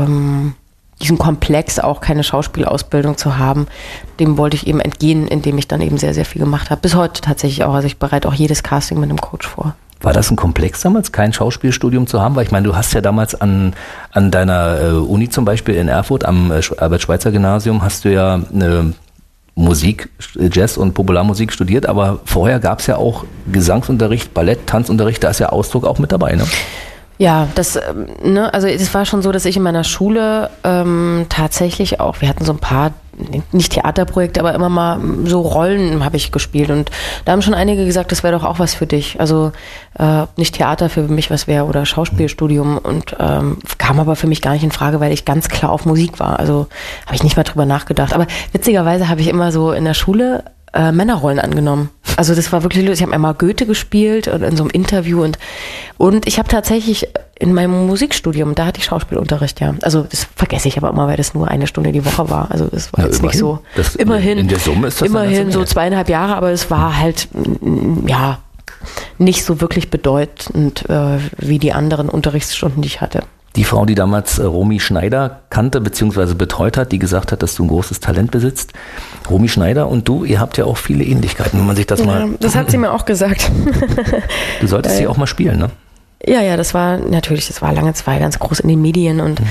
[SPEAKER 11] diesen Komplex, auch keine Schauspielausbildung zu haben, dem wollte ich eben entgehen, indem ich dann eben sehr, sehr viel gemacht habe. Bis heute tatsächlich auch. Also ich bereite auch jedes Casting mit einem Coach vor.
[SPEAKER 7] War das ein Komplex damals, kein Schauspielstudium zu haben? Weil ich meine, du hast ja damals an deiner Uni zum Beispiel in Erfurt, am Albert-Schweitzer-Gymnasium, hast du ja eine Musik, Jazz und Popularmusik studiert, aber vorher gab es ja auch Gesangsunterricht, Ballett, Tanzunterricht, da ist ja Ausdruck auch mit dabei, ne?
[SPEAKER 11] Ja, also es war schon so, dass ich in meiner Schule tatsächlich auch, wir hatten so ein paar, nicht Theaterprojekte, aber immer mal so Rollen habe ich gespielt, und da haben schon einige gesagt, das wäre doch auch was für dich. Also nicht Theater für mich was wäre oder Schauspielstudium, und kam aber für mich gar nicht in Frage, weil ich ganz klar auf Musik war. Also habe ich nicht mal drüber nachgedacht. Aber witzigerweise habe ich immer so in der Schule Männerrollen angenommen. Also das war wirklich lustig. Ich habe einmal Goethe gespielt und in so einem Interview und ich habe tatsächlich in meinem Musikstudium, da hatte ich Schauspielunterricht, ja. Also das vergesse ich aber immer, weil das nur 1 Stunde die Woche war. Also das war jetzt nicht so. Immerhin, in der Summe ist das immerhin so 2,5 Jahre, aber es war halt, ja, nicht so wirklich bedeutend wie die anderen Unterrichtsstunden, die ich hatte.
[SPEAKER 7] Die Frau, die damals Romy Schneider kannte bzw. betreut hat, die gesagt hat, dass du ein großes Talent besitzt. Romy Schneider und du, ihr habt ja auch viele Ähnlichkeiten, wenn man sich das mal...
[SPEAKER 11] Das hat sie mir auch gesagt.
[SPEAKER 7] Du solltest sie auch mal spielen, ne?
[SPEAKER 11] Ja, das war lange Zeit ganz groß in den Medien, und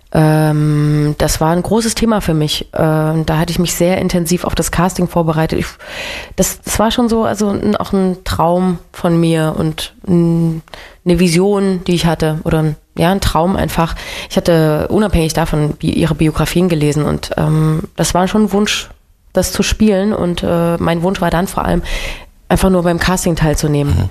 [SPEAKER 11] das war ein großes Thema für mich. Da hatte ich mich sehr intensiv auf das Casting vorbereitet. Das war schon so, also auch ein Traum von mir und eine Vision, die ich hatte, oder ein Traum einfach. Ich hatte unabhängig davon ihre Biografien gelesen, und das war schon ein Wunsch, das zu spielen, und mein Wunsch war dann vor allem, einfach nur beim Casting teilzunehmen.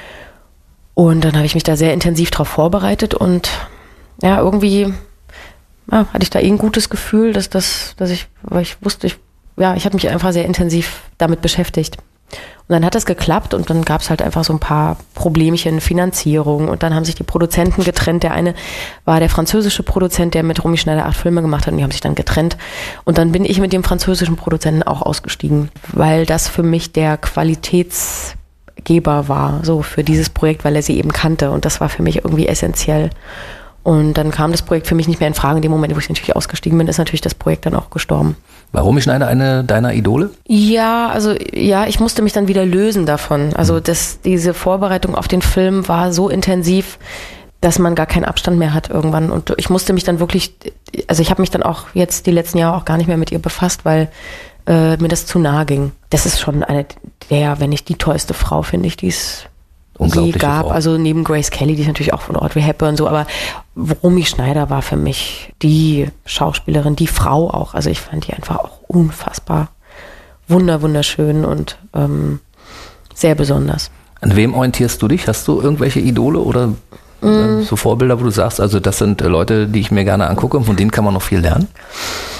[SPEAKER 11] Und dann habe ich mich da sehr intensiv drauf vorbereitet, und ja, irgendwie hatte ich da ein gutes Gefühl, weil ich wusste, ich habe mich einfach sehr intensiv damit beschäftigt. Und dann hat das geklappt, und dann gab es halt einfach so ein paar Problemchen, Finanzierung, und dann haben sich die Produzenten getrennt. Der eine war der französische Produzent, der mit Romy Schneider 8 Filme gemacht hat, und die haben sich dann getrennt. Und dann bin ich mit dem französischen Produzenten auch ausgestiegen, weil das für mich der Qualitätsgeber war, so für dieses Projekt, weil er sie eben kannte, und das war für mich irgendwie essentiell. Und dann kam das Projekt für mich nicht mehr in Frage. In dem Moment, wo ich natürlich ausgestiegen bin, ist natürlich das Projekt dann auch gestorben.
[SPEAKER 7] War Romy Schneider eine deiner Idole?
[SPEAKER 11] Ja, ich musste mich dann wieder lösen davon. Also diese Vorbereitung auf den Film war so intensiv, dass man gar keinen Abstand mehr hat irgendwann. Und ich musste mich dann wirklich, also ich habe mich dann auch jetzt die letzten Jahre auch gar nicht mehr mit ihr befasst, weil mir das zu nahe ging. Das ist schon eine wenn nicht die tollste Frau, finde ich, die es je gab. Frau. Also neben Grace Kelly, die ist natürlich auch von Audrey Hepburn so, aber Romy Schneider war für mich die Schauspielerin, die Frau auch. Also ich fand die einfach auch unfassbar wunderschön und sehr besonders.
[SPEAKER 7] An wem orientierst du dich? Hast du irgendwelche Idole oder so Vorbilder, wo du sagst, also das sind Leute, die ich mir gerne angucke, und von denen kann man noch viel lernen?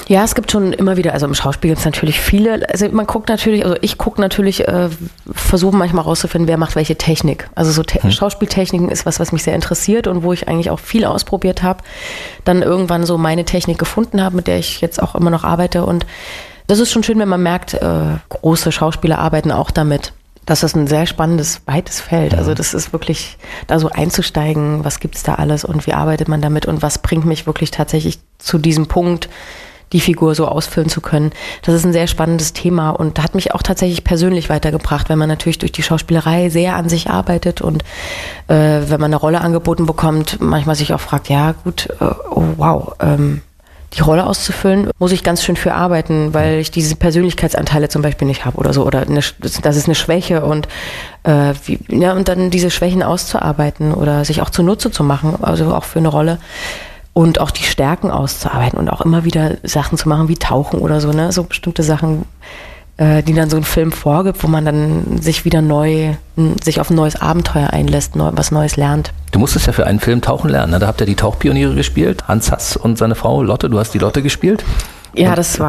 [SPEAKER 11] Ja, es gibt schon immer wieder, also im Schauspiel gibt es natürlich viele, also ich gucke natürlich, versuche manchmal rauszufinden, wer macht welche Technik. Also so Schauspieltechniken ist was mich sehr interessiert und wo ich eigentlich auch viel ausprobiert habe, dann irgendwann so meine Technik gefunden habe, mit der ich jetzt auch immer noch arbeite, und das ist schon schön, wenn man merkt, große Schauspieler arbeiten auch damit. Das ist ein sehr spannendes, weites Feld. Also das ist wirklich, da so einzusteigen, was gibt's da alles und wie arbeitet man damit und was bringt mich wirklich tatsächlich zu diesem Punkt, die Figur so ausfüllen zu können. Das ist ein sehr spannendes Thema und hat mich auch tatsächlich persönlich weitergebracht, wenn man natürlich durch die Schauspielerei sehr an sich arbeitet und wenn man eine Rolle angeboten bekommt, manchmal sich auch fragt, ja gut, oh wow, die Rolle auszufüllen, muss ich ganz schön für arbeiten, weil ich diese Persönlichkeitsanteile zum Beispiel nicht habe oder so. Oder das ist eine Schwäche und und dann diese Schwächen auszuarbeiten oder sich auch zunutze zu machen, also auch für eine Rolle. Und auch die Stärken auszuarbeiten und auch immer wieder Sachen zu machen wie Tauchen oder so, ne? So bestimmte Sachen, die dann so ein Film vorgibt, wo man dann sich wieder sich auf ein neues Abenteuer einlässt, was Neues lernt.
[SPEAKER 7] Du musstest ja für einen Film tauchen lernen, ne? Da habt ihr die Tauchpioniere gespielt, Hans Hass und seine Frau Lotte, du hast die Lotte gespielt.
[SPEAKER 11] Ja, das war